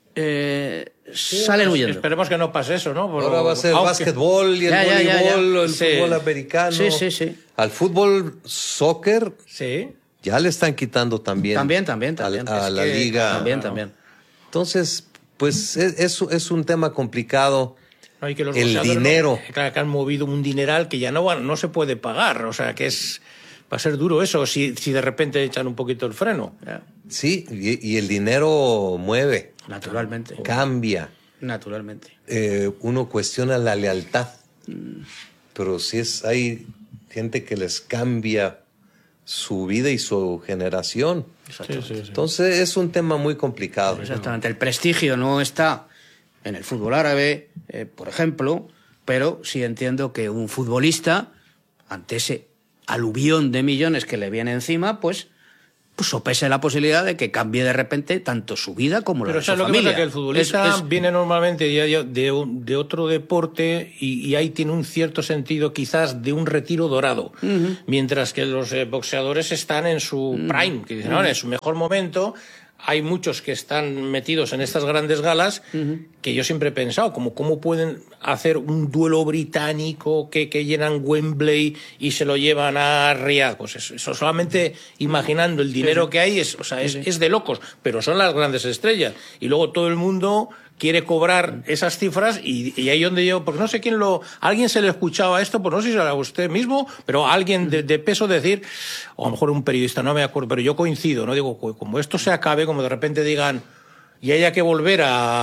salen huyendo. Esperemos que no pase eso, ¿no? Ahora va a ser el básquetbol y el voleibol, el fútbol americano. Sí. Al fútbol, soccer, ya le están quitando también. También. A la liga. También. Entonces, pues es un tema complicado. No, y que los el dinero. Claro, que han movido un dineral que ya no se puede pagar. O sea, que va a ser duro eso si de repente echan un poquito el freno. Sí, y el dinero mueve. Naturalmente. Cambia. Naturalmente. Uno cuestiona la lealtad. Pero si hay gente que les cambia su vida y su generación. Sí. Entonces es un tema muy complicado. Exactamente. El prestigio no está en el fútbol árabe, por ejemplo, pero sí entiendo que un futbolista, ante ese aluvión de millones que le viene encima, pues sopese la posibilidad de que cambie de repente tanto su vida como la de su familia. Pero lo que pasa, que el futbolista viene normalmente de otro deporte y ahí tiene un cierto sentido quizás de un retiro dorado, mientras que los boxeadores están en su prime, que dicen, en su mejor momento. Hay muchos que están metidos en estas grandes galas que yo siempre he pensado, como cómo pueden hacer un duelo británico que llenan Wembley y se lo llevan a Riyadh. Pues eso solamente imaginando el dinero que hay es de locos, pero son las grandes estrellas. Y luego todo el mundo quiere cobrar esas cifras y ahí donde yo, porque no sé quién alguien se le escuchaba esto, pues no sé si era usted mismo, pero alguien de peso decir, o a lo mejor un periodista, no me acuerdo, pero yo coincido, no digo, como esto se acabe, como de repente digan, y haya que volver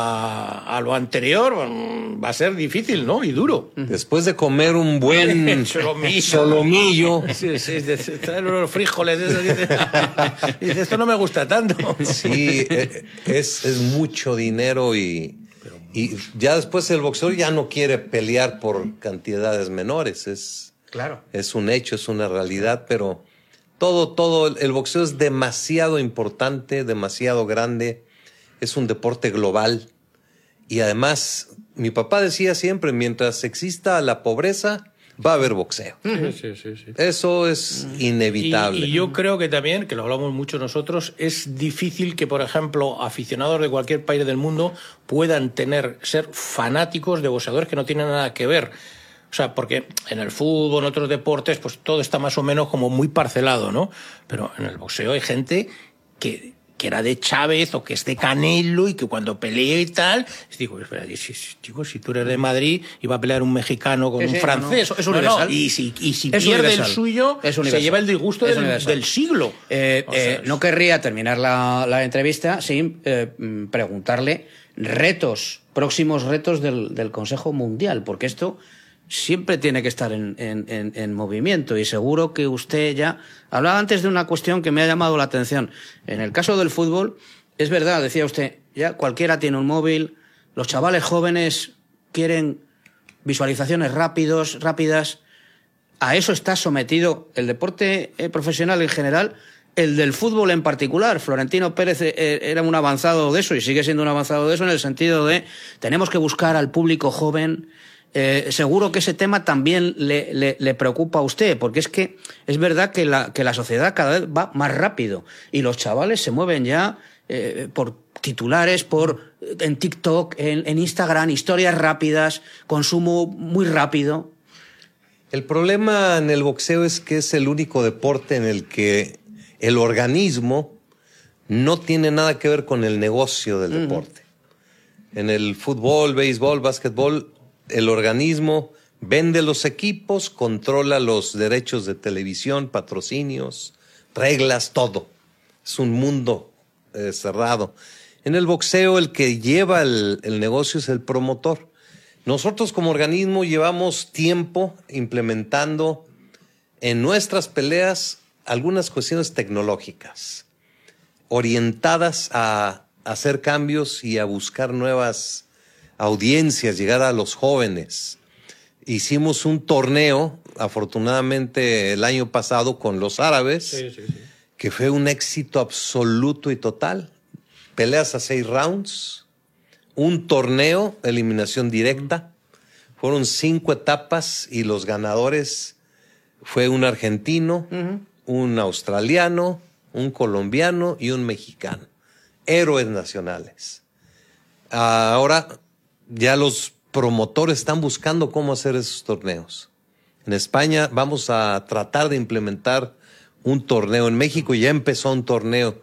a lo anterior, va a ser difícil, ¿no? Y duro. Después de comer un buen solomillo. Sí, traer los frijoles. Dice, esto no me gusta tanto. Sí, es mucho dinero y ya después el boxeador ya no quiere pelear por cantidades menores. Claro. Es un hecho, es una realidad, pero todo, el boxeo es demasiado importante, demasiado grande. Es un deporte global y además mi papá decía siempre, mientras exista la pobreza va a haber boxeo. Sí. Eso es inevitable. Y yo creo que también, que lo hablamos mucho nosotros, es difícil que, por ejemplo, aficionados de cualquier país del mundo puedan ser fanáticos de boxeadores que no tienen nada que ver. O sea, porque en el fútbol, en otros deportes, pues todo está más o menos como muy parcelado, ¿no? Pero en el boxeo hay gente que era de Chávez o que es de Canelo y que cuando pelea y tal, digo, espera, si tú eres de Madrid y va a pelear un mexicano con un francés, es universal. Y si pierde el suyo, se lleva el disgusto del siglo. No querría terminar la entrevista sin preguntarle próximos retos del Consejo Mundial, porque esto siempre tiene que estar en movimiento y seguro que usted ya hablaba antes de una cuestión que me ha llamado la atención. En el caso del fútbol, es verdad, decía usted, ya cualquiera tiene un móvil, los chavales jóvenes quieren visualizaciones rápidas, a eso está sometido el deporte profesional en general, el del fútbol en particular. Florentino Pérez era un avanzado de eso y sigue siendo un avanzado de eso en el sentido de tenemos que buscar al público joven. Seguro que ese tema también le preocupa a usted, porque es que es verdad que la sociedad cada vez va más rápido y los chavales se mueven ya por titulares, en TikTok, en Instagram, historias rápidas, consumo muy rápido. El problema en el boxeo es que es el único deporte en el que el organismo no tiene nada que ver con el negocio del deporte. En el fútbol, béisbol, básquetbol, el organismo vende los equipos, controla los derechos de televisión, patrocinios, reglas, todo. Es un mundo cerrado. En el boxeo el que lleva el negocio es el promotor. Nosotros como organismo llevamos tiempo implementando en nuestras peleas algunas cuestiones tecnológicas orientadas a hacer cambios y a buscar nuevas audiencias, llegar a los jóvenes. Hicimos un torneo, afortunadamente el año pasado, con los árabes, que fue un éxito absoluto y total. Peleas a 6 rounds, un torneo, eliminación directa. Fueron 5 etapas y los ganadores fue un argentino, un australiano, un colombiano y un mexicano. Héroes nacionales. Ahora ya los promotores están buscando cómo hacer esos torneos. En España vamos a tratar de implementar un torneo. En México ya empezó un torneo.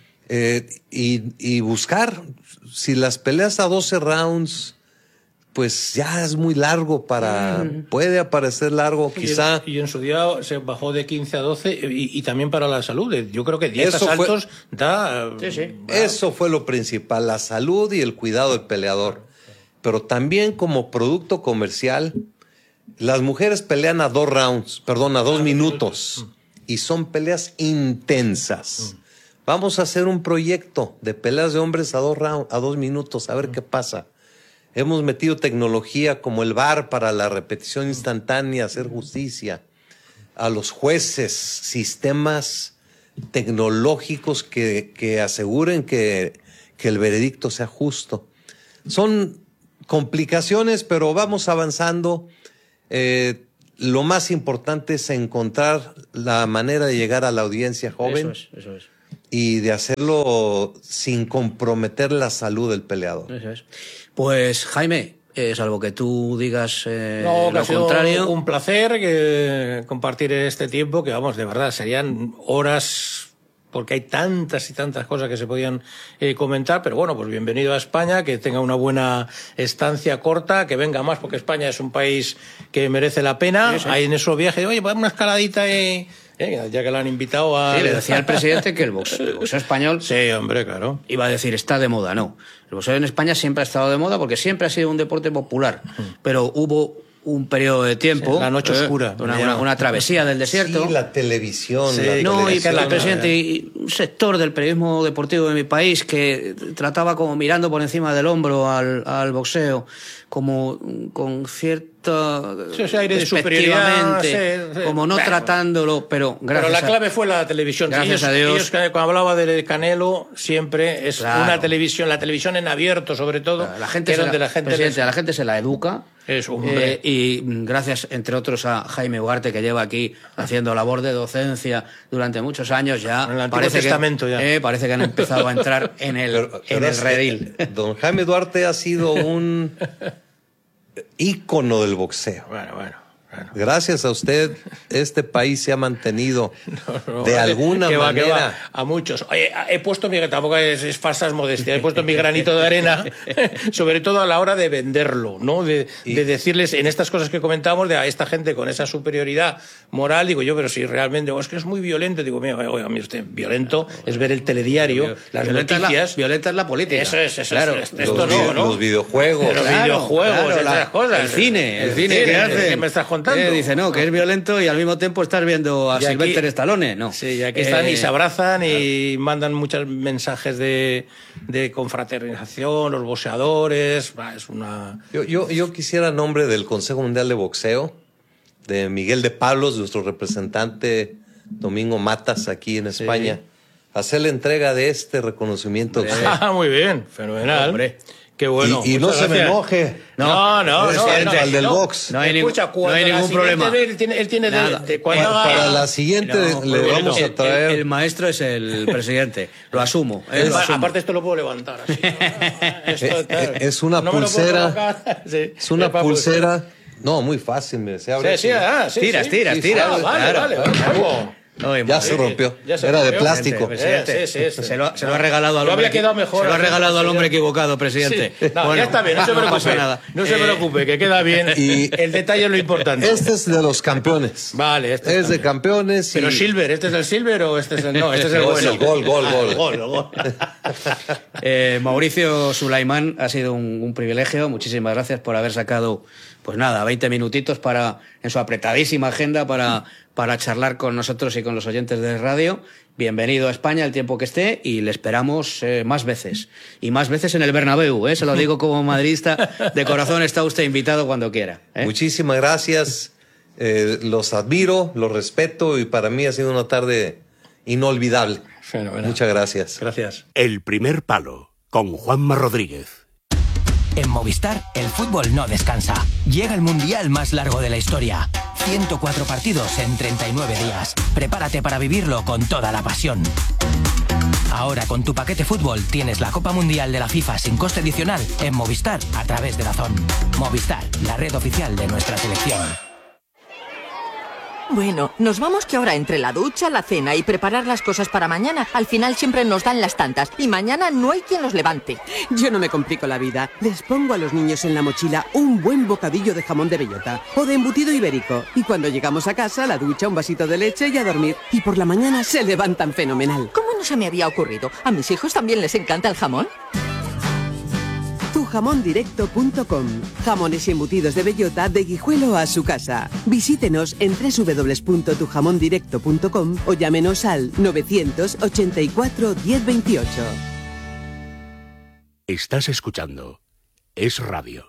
Y buscar, si las peleas a 12 rounds, pues ya es muy largo puede aparecer largo, quizá. Y en su día se bajó de 15 a 12 y también para la salud. Yo creo que 10 asaltos da... Eso fue lo principal, la salud y el cuidado del peleador. Pero también como producto comercial, las mujeres pelean a 2 rounds, perdón, a 2 minutos. Y son peleas intensas. Vamos a hacer un proyecto de peleas de hombres a 2 minutos, a ver qué pasa. Hemos metido tecnología como el VAR para la repetición instantánea, hacer justicia. A los jueces, sistemas tecnológicos que aseguren que el veredicto sea justo. Son complicaciones, pero vamos avanzando. Lo más importante es encontrar la manera de llegar a la audiencia joven. Eso es. Y de hacerlo sin comprometer la salud del peleador. Eso es. Pues, Jaime, salvo que tú digas lo contrario. Un placer compartir este tiempo, que vamos, de verdad, serían horas, porque hay tantas y tantas cosas que se podían comentar, pero bueno, pues bienvenido a España, que tenga una buena estancia corta, que venga más, porque España es un país que merece la pena. Sí. Hay en esos viajes, oye, pues una escaladita ya que lo han invitado a... Sí, le decía al presidente que el boxeo español... Sí, hombre, claro. Iba a decir, está de moda, no. El boxeo en España siempre ha estado de moda porque siempre ha sido un deporte popular, pero hubo un periodo de tiempo... Sí, la noche oscura. Una travesía del desierto. Sí, la televisión. Sí, y un sector del periodismo deportivo de mi país que trataba como mirando por encima del hombro al boxeo, como con cierta aire de superioridad, como no tratándolo, pero gracias. Pero la clave fue la televisión. Gracias a Dios. Ellos, cuando hablaba de Canelo, siempre es una televisión, la televisión en abierto, sobre todo. A la gente se la educa. Y gracias, entre otros, a Jaime Ugarte, que lleva aquí haciendo labor de docencia durante muchos años ya. En el Antiguo Testamento ya. Parece que han empezado a entrar en el redil. Don Jaime Duarte ha sido un ícono del boxeo. Bueno. Gracias a usted, este país se ha mantenido de alguna manera. A muchos. Oye, he puesto tampoco es falsas modestias, he puesto mi granito de arena, sobre todo a la hora de venderlo, ¿no? De decirles en estas cosas que comentamos, de a esta gente con esa superioridad moral, digo yo, pero si realmente es que es muy violento, digo, mira, mire usted, violento es ver el telediario, las noticias. Violenta es la política. Eso es, claro. Los videojuegos. Esas cosas. El cine que hace. ¿Qué me estás contando? Dice, no, que es violento y al mismo tiempo estás viendo a Sylvester Stallone, ¿no. Sí, y aquí están y se abrazan y mandan muchos mensajes de confraternización, los boxeadores, es una... Yo quisiera, en nombre del Consejo Mundial de Boxeo, de Miguel de Pablos, nuestro representante Domingo Matas aquí en España, hacer la entrega de este reconocimiento. Muy bien, fenomenal. Hombre. Qué bueno. Y no se me enoje. No. Al del box. No hay ningún problema. Él tiene para la siguiente le vamos a traer. El maestro es el presidente. Lo asumo. Aparte, esto lo puedo levantar. Así. Es una pulsera. Es una pulsera. No, muy fácil. Mire, se abre. Tiras. Vale. Ya se rompió. Era de plástico. Se lo ha regalado al hombre. Se lo ha regalado al hombre equivocado, presidente. Ya está bien, no se preocupe. Pasa nada. No se preocupe, que queda bien. Y el detalle es lo importante. Este es de los campeones. Vale, es de campeones. Pero Silver, ¿este es el Silver o este es el no? Este es el bueno. Es el gol. Mauricio Sulaimán, ha sido un privilegio. Muchísimas gracias por haber sacado, 20 minutitos en su apretadísima agenda para charlar con nosotros y con los oyentes de radio. Bienvenido a España el tiempo que esté y le esperamos más veces. Y más veces en el Bernabéu, se lo digo como madridista. De corazón está usted invitado cuando quiera. Muchísimas gracias. Los admiro, los respeto y para mí ha sido una tarde inolvidable. Fenomenal. Muchas gracias. Gracias. El primer palo con Juanma Rodríguez. En Movistar, el fútbol no descansa. Llega el mundial más largo de la historia. 104 partidos en 39 días. Prepárate para vivirlo con toda la pasión. Ahora, con tu paquete fútbol, tienes la Copa Mundial de la FIFA sin coste adicional en Movistar a través de DAZN. Movistar, la red oficial de nuestra selección. Bueno, nos vamos que ahora entre la ducha, la cena y preparar las cosas para mañana, al final siempre nos dan las tantas y mañana no hay quien los levante. Yo no me complico la vida. Les pongo a los niños en la mochila un buen bocadillo de jamón de bellota o de embutido ibérico. Y cuando llegamos a casa, la ducha, un vasito de leche y a dormir. Y por la mañana se levantan fenomenal. ¿Cómo no se me había ocurrido? ¿A mis hijos también les encanta el jamón? Tujamondirecto.com. Jamones y embutidos de bellota de Guijuelo a su casa. Visítenos en www.tujamondirecto.com o llámenos al 984 1028. Estás escuchando es radio.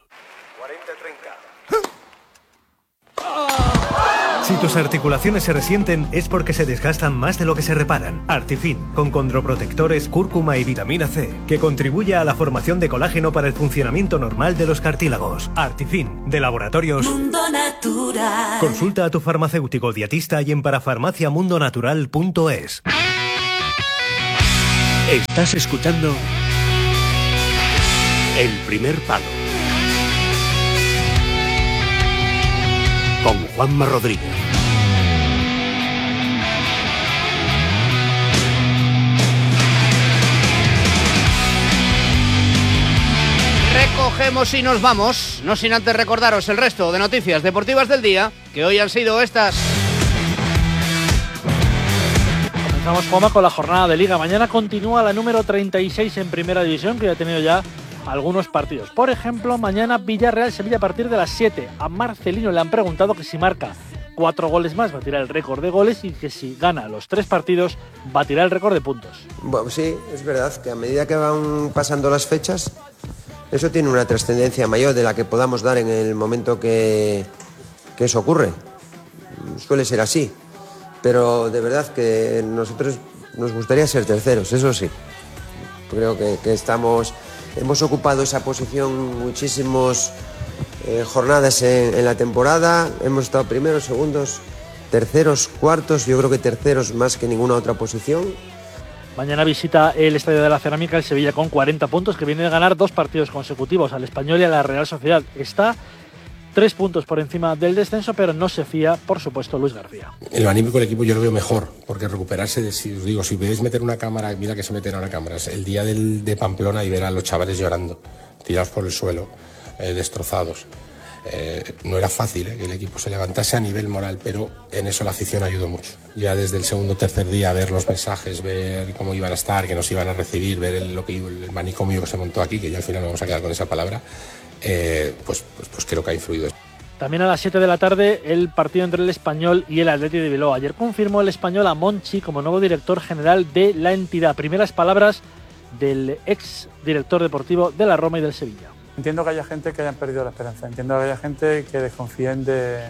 Si tus articulaciones se resienten es porque se desgastan más de lo que se reparan. Artifin, con condroprotectores, cúrcuma y vitamina C, que contribuye a la formación de colágeno para el funcionamiento normal de los cartílagos. Artifin, de Laboratorios Mundo Natural. Consulta a tu farmacéutico dietista y en parafarmaciamundonatural.es. Estás escuchando El Primer Palo con Juanma Rodríguez. Recogemos y nos vamos, no sin antes recordaros el resto de noticias deportivas del día, que hoy han sido estas. Comenzamos, Juanma, con la jornada de Liga. Mañana continúa la número 36 en Primera División, que ya ha tenido ya algunos partidos. Por ejemplo, mañana Villarreal-Sevilla a partir de las 7. A Marcelino le han preguntado que si marca 4 goles más batirá el récord de goles y que si gana los 3 partidos batirá el récord de puntos. Bueno, sí, es verdad que a medida que van pasando las fechas, eso tiene una trascendencia mayor de la que podamos dar en el momento que eso ocurre. Suele ser así, pero de verdad que nosotros nos gustaría ser terceros, eso sí. Creo que hemos ocupado esa posición muchísimas jornadas en la temporada. Hemos estado primeros, segundos, terceros, cuartos. Yo creo que terceros más que ninguna otra posición. Mañana visita el Estadio de la Cerámica el Sevilla con 40 puntos, que viene de ganar 2 partidos consecutivos al Español y a la Real Sociedad. Está 3 puntos por encima del descenso, pero no se fía, por supuesto, Luis García. El anímico del equipo yo lo veo mejor, porque recuperarse, si os digo, si podéis meter una cámara, mira que se meten ahora cámaras, el día de Pamplona y ver a los chavales llorando, tirados por el suelo, destrozados. No era fácil que el equipo se levantase a nivel moral, pero en eso la afición ayudó mucho. Ya desde el segundo o tercer día, ver los mensajes, ver cómo iban a estar, que nos iban a recibir, ver el manicomio que se montó aquí, que ya al final nos vamos a quedar con esa palabra, pues creo que ha influido. También a las 7 de la tarde el partido entre el Español y el Athletic de Bilbao. Ayer confirmó el Español a Monchi como nuevo director general de la entidad. Primeras palabras del ex director deportivo de la Roma y del Sevilla. Entiendo que haya gente que hayan perdido la esperanza, entiendo que haya gente que desconfíen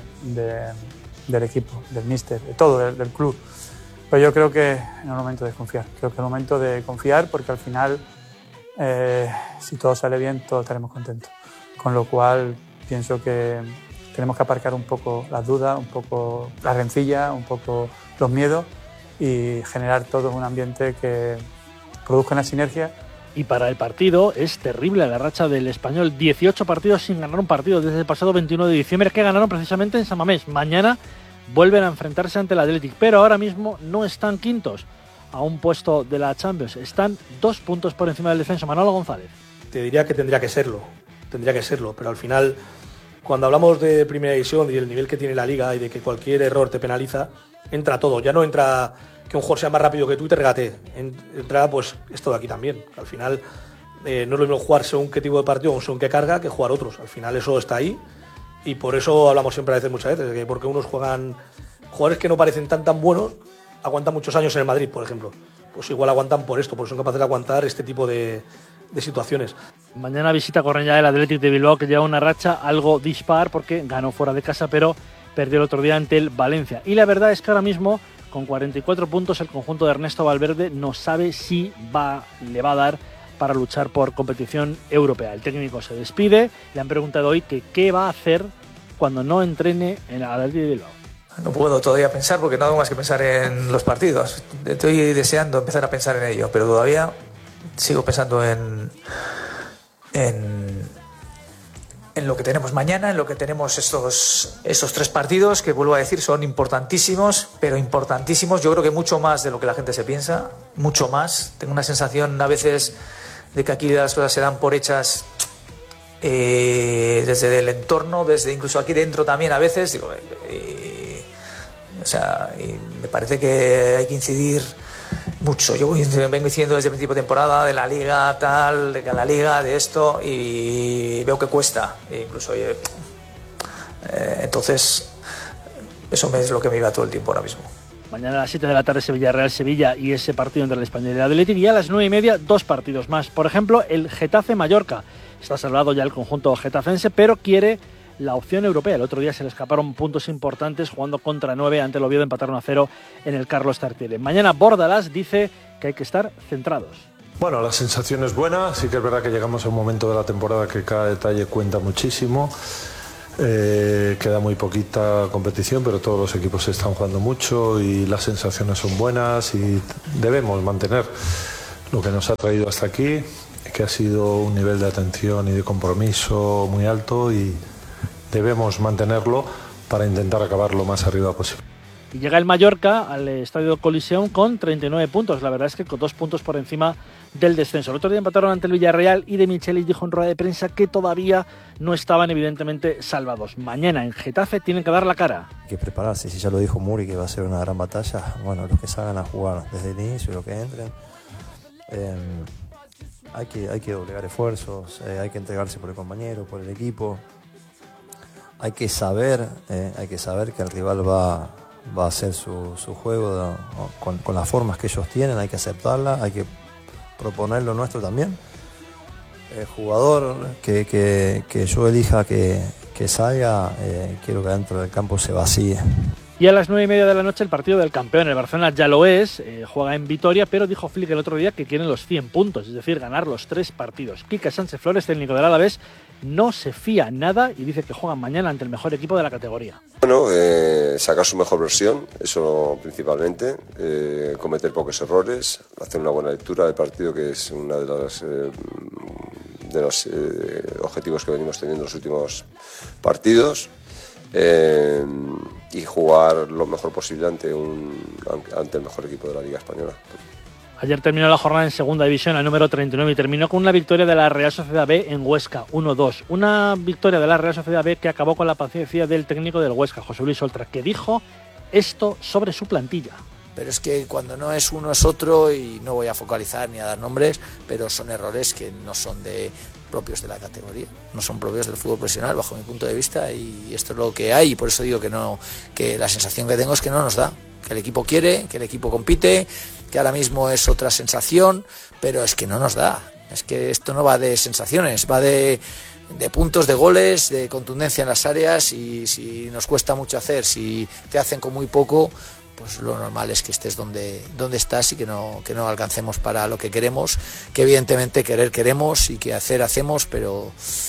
del equipo, del míster, de todo, del club. Pero yo creo que no es el momento de desconfiar, creo que es el momento de confiar porque al final, si todo sale bien, todos estaremos contentos. Con lo cual pienso que tenemos que aparcar un poco las dudas, un poco la rencilla, un poco los miedos y generar todo un ambiente que produzca una sinergia. Y para el partido es terrible la racha del Español. 18 partidos sin ganar un partido desde el pasado 21 de diciembre, que ganaron precisamente en San Mamés. Mañana vuelven a enfrentarse ante el Athletic, pero ahora mismo no están quintos a un puesto de la Champions. Están 2 puntos por encima del descenso. Manolo González. Te diría que tendría que serlo, pero al final, cuando hablamos de Primera División y del nivel que tiene la Liga y de que cualquier error te penaliza, entra todo. Ya no entra que un jugador sea más rápido que tú y te regatee. Entra pues esto de aquí también. Al final no es lo mismo jugar según qué tipo de partido o según qué carga que jugar otros. Al final eso está ahí y por eso hablamos siempre muchas veces, que porque unos juegan, jugadores que no parecen tan buenos, aguantan muchos años en el Madrid, por ejemplo. Pues igual aguantan por esto, porque son capaces de aguantar este tipo de situaciones. Mañana visita Cornellá el Athletic de Bilbao, que lleva una racha algo dispar porque ganó fuera de casa, pero perdió el otro día ante el Valencia. Y la verdad es que ahora mismo, con 44 puntos, el conjunto de Ernesto Valverde no sabe si le va a dar para luchar por competición europea. El técnico se despide, le han preguntado hoy que qué va a hacer cuando no entrene en el Athletic de Bilbao. No puedo todavía pensar porque no hago más que pensar en los partidos. Estoy deseando empezar a pensar en ello, pero todavía sigo pensando en lo que tenemos mañana, en lo que tenemos estos 3 partidos que, vuelvo a decir, son importantísimos, pero importantísimos. Yo creo que mucho más de lo que la gente se piensa, mucho más. Tengo una sensación a veces de que aquí las cosas se dan por hechas desde el entorno, desde incluso aquí dentro también a veces. Digo, y me parece que hay que incidir mucho. Yo vengo diciendo desde el principio de temporada de la Liga tal, de la Liga, de esto, y veo que cuesta. Incluso, entonces, eso es lo que me iba todo el tiempo ahora mismo. Mañana a las 7 de la tarde Sevilla-Real-Sevilla y ese partido entre el Español y el Athletic. Y a las 9:30 2 partidos más. Por ejemplo, el Getafe-Mallorca. Está salvado ya el conjunto getafense, pero quiere la opción europea. El otro día se le escaparon puntos importantes jugando contra 9 ante el Oviedo, empataron a 0 en el Carlos Tartiere. Mañana Bordalás dice que hay que estar centrados. Bueno, la sensación es buena, sí que es verdad que llegamos a un momento de la temporada que cada detalle cuenta muchísimo. Queda muy poquita competición, pero todos los equipos están jugando mucho y las sensaciones son buenas y debemos mantener lo que nos ha traído hasta aquí, que ha sido un nivel de atención y de compromiso muy alto, y debemos mantenerlo para intentar acabar lo más arriba posible. Y llega el Mallorca al Estadio Coliseum con 39 puntos. La verdad es que con 2 puntos por encima del descenso. El otro día empataron ante el Villarreal y De Michelis dijo en rueda de prensa que todavía no estaban evidentemente salvados. Mañana en Getafe tienen que dar la cara. Hay que prepararse, si ya lo dijo Muri que va a ser una gran batalla. Bueno, los que salgan a jugar desde el inicio, los que entren. Hay que doblegar esfuerzos, hay que entregarse por el compañero, por el equipo. Hay que saber que el rival va a hacer su juego con las formas que ellos tienen, hay que aceptarla, hay que proponer lo nuestro también. El jugador que yo elija que salga, quiero que dentro del campo se vacíe. Y a las 9:30 de la noche el partido del campeón. El Barcelona ya lo es, juega en Vitoria, pero dijo Flick el otro día que quieren los 100 puntos, es decir, ganar los 3 partidos. Quique Sánchez Flores, técnico del Alavés, no se fía nada y dice que juegan mañana ante el mejor equipo de la categoría. Bueno, sacar su mejor versión, eso principalmente, cometer pocos errores, hacer una buena lectura del partido, que es uno de los objetivos que venimos teniendo en los últimos partidos. Y jugar lo mejor posible ante el mejor equipo de la Liga Española. Ayer terminó la jornada en segunda división, al número 39, y terminó con una victoria de la Real Sociedad B en Huesca, 1-2. Una victoria de la Real Sociedad B que acabó con la paciencia del técnico del Huesca, José Luis Oltra, que dijo esto sobre su plantilla. Pero es que cuando no es uno es otro, y no voy a focalizar ni a dar nombres, pero son errores que no son propios de la categoría, no son propios del fútbol profesional bajo mi punto de vista, y esto es lo que hay, y por eso digo que la sensación que tengo es que no nos da, que el equipo quiere, que el equipo compite, que ahora mismo es otra sensación, pero es que no nos da. Es que esto no va de sensaciones, va de puntos, de goles, de contundencia en las áreas, y si nos cuesta mucho hacer, si te hacen con muy poco, pues lo normal es que estés donde estás y que no alcancemos para lo que queremos, que evidentemente queremos y que hacemos, pero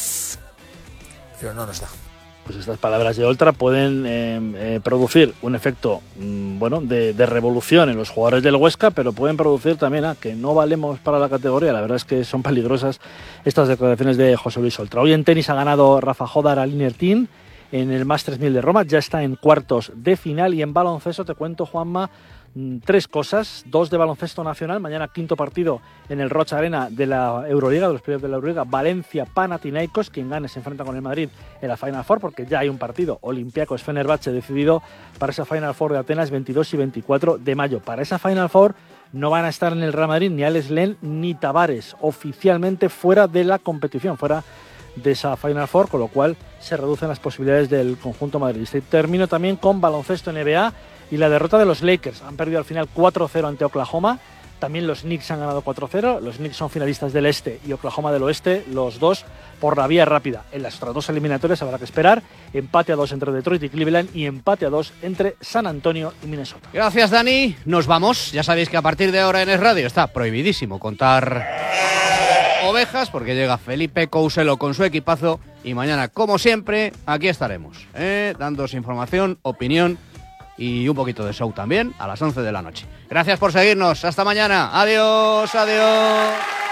no nos da. Pues estas palabras de Oltra pueden producir un efecto de revolución en los jugadores del Huesca, pero pueden producir también que no valemos para la categoría. La verdad es que son peligrosas estas declaraciones de José Luis Oltra. Hoy en tenis ha ganado Rafa Jodar al Inertin en el Masters 1000 de Roma, ya está en cuartos de final. Y en baloncesto te cuento, Juanma, 3 cosas: 2 de baloncesto nacional, mañana quinto partido en el Rocha Arena de la Euroliga, de los playoffs de la Euroliga, Valencia-Panathinaikos, quien gane se enfrenta con el Madrid en la Final Four, porque ya hay un partido, Olympiacos-Fenerbahce, decidido para esa Final Four de Atenas 22 y 24 de mayo. Para esa Final Four no van a estar en el Real Madrid ni Alex Len ni Tavares, oficialmente fuera de la competición, fuera de esa Final Four, con lo cual se reducen las posibilidades del conjunto madridista. Y termino también con baloncesto NBA y la derrota de los Lakers. Han perdido al final 4-0 ante Oklahoma. También los Knicks han ganado 4-0. Los Knicks son finalistas del este y Oklahoma del oeste, los dos por la vía rápida. En las otras 2 eliminatorias habrá que esperar empate a 2 entre Detroit y Cleveland y empate a 2 entre San Antonio y Minnesota. Gracias, Dani. Nos vamos. Ya sabéis que a partir de ahora en Es Radio está prohibidísimo contar ovejas, porque llega Felipe Couselo con su equipazo, y mañana, como siempre, aquí estaremos, dándoos información, opinión y un poquito de show también a las 11 de la noche. Gracias por seguirnos. Hasta mañana. Adiós, adiós.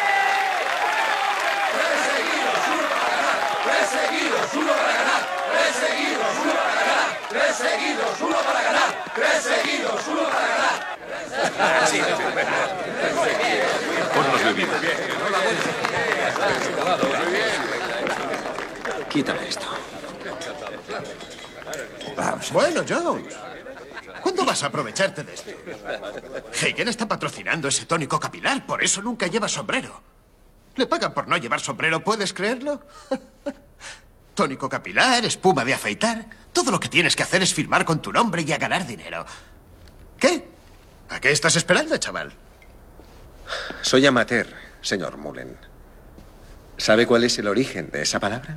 Quítame esto. Bueno, Jones, ¿cuándo vas a aprovecharte de esto? Heineken está patrocinando ese tónico capilar, por eso nunca lleva sombrero. Le pagan por no llevar sombrero, ¿puedes creerlo? Tónico capilar, espuma de afeitar. Todo lo que tienes que hacer es firmar con tu nombre y a ganar dinero. ¿Qué? ¿A qué estás esperando, chaval? Soy amateur, señor Mullen. ¿Sabe cuál es el origen de esa palabra?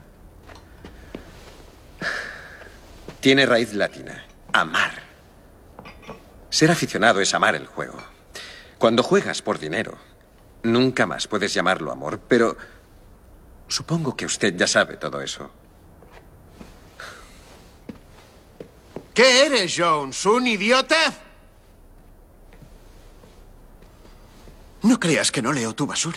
Tiene raíz latina. Amar. Ser aficionado es amar el juego. Cuando juegas por dinero, nunca más puedes llamarlo amor, pero supongo que usted ya sabe todo eso. ¿Qué eres, Jones? ¿Un idiota? No creas que no leo tu basura.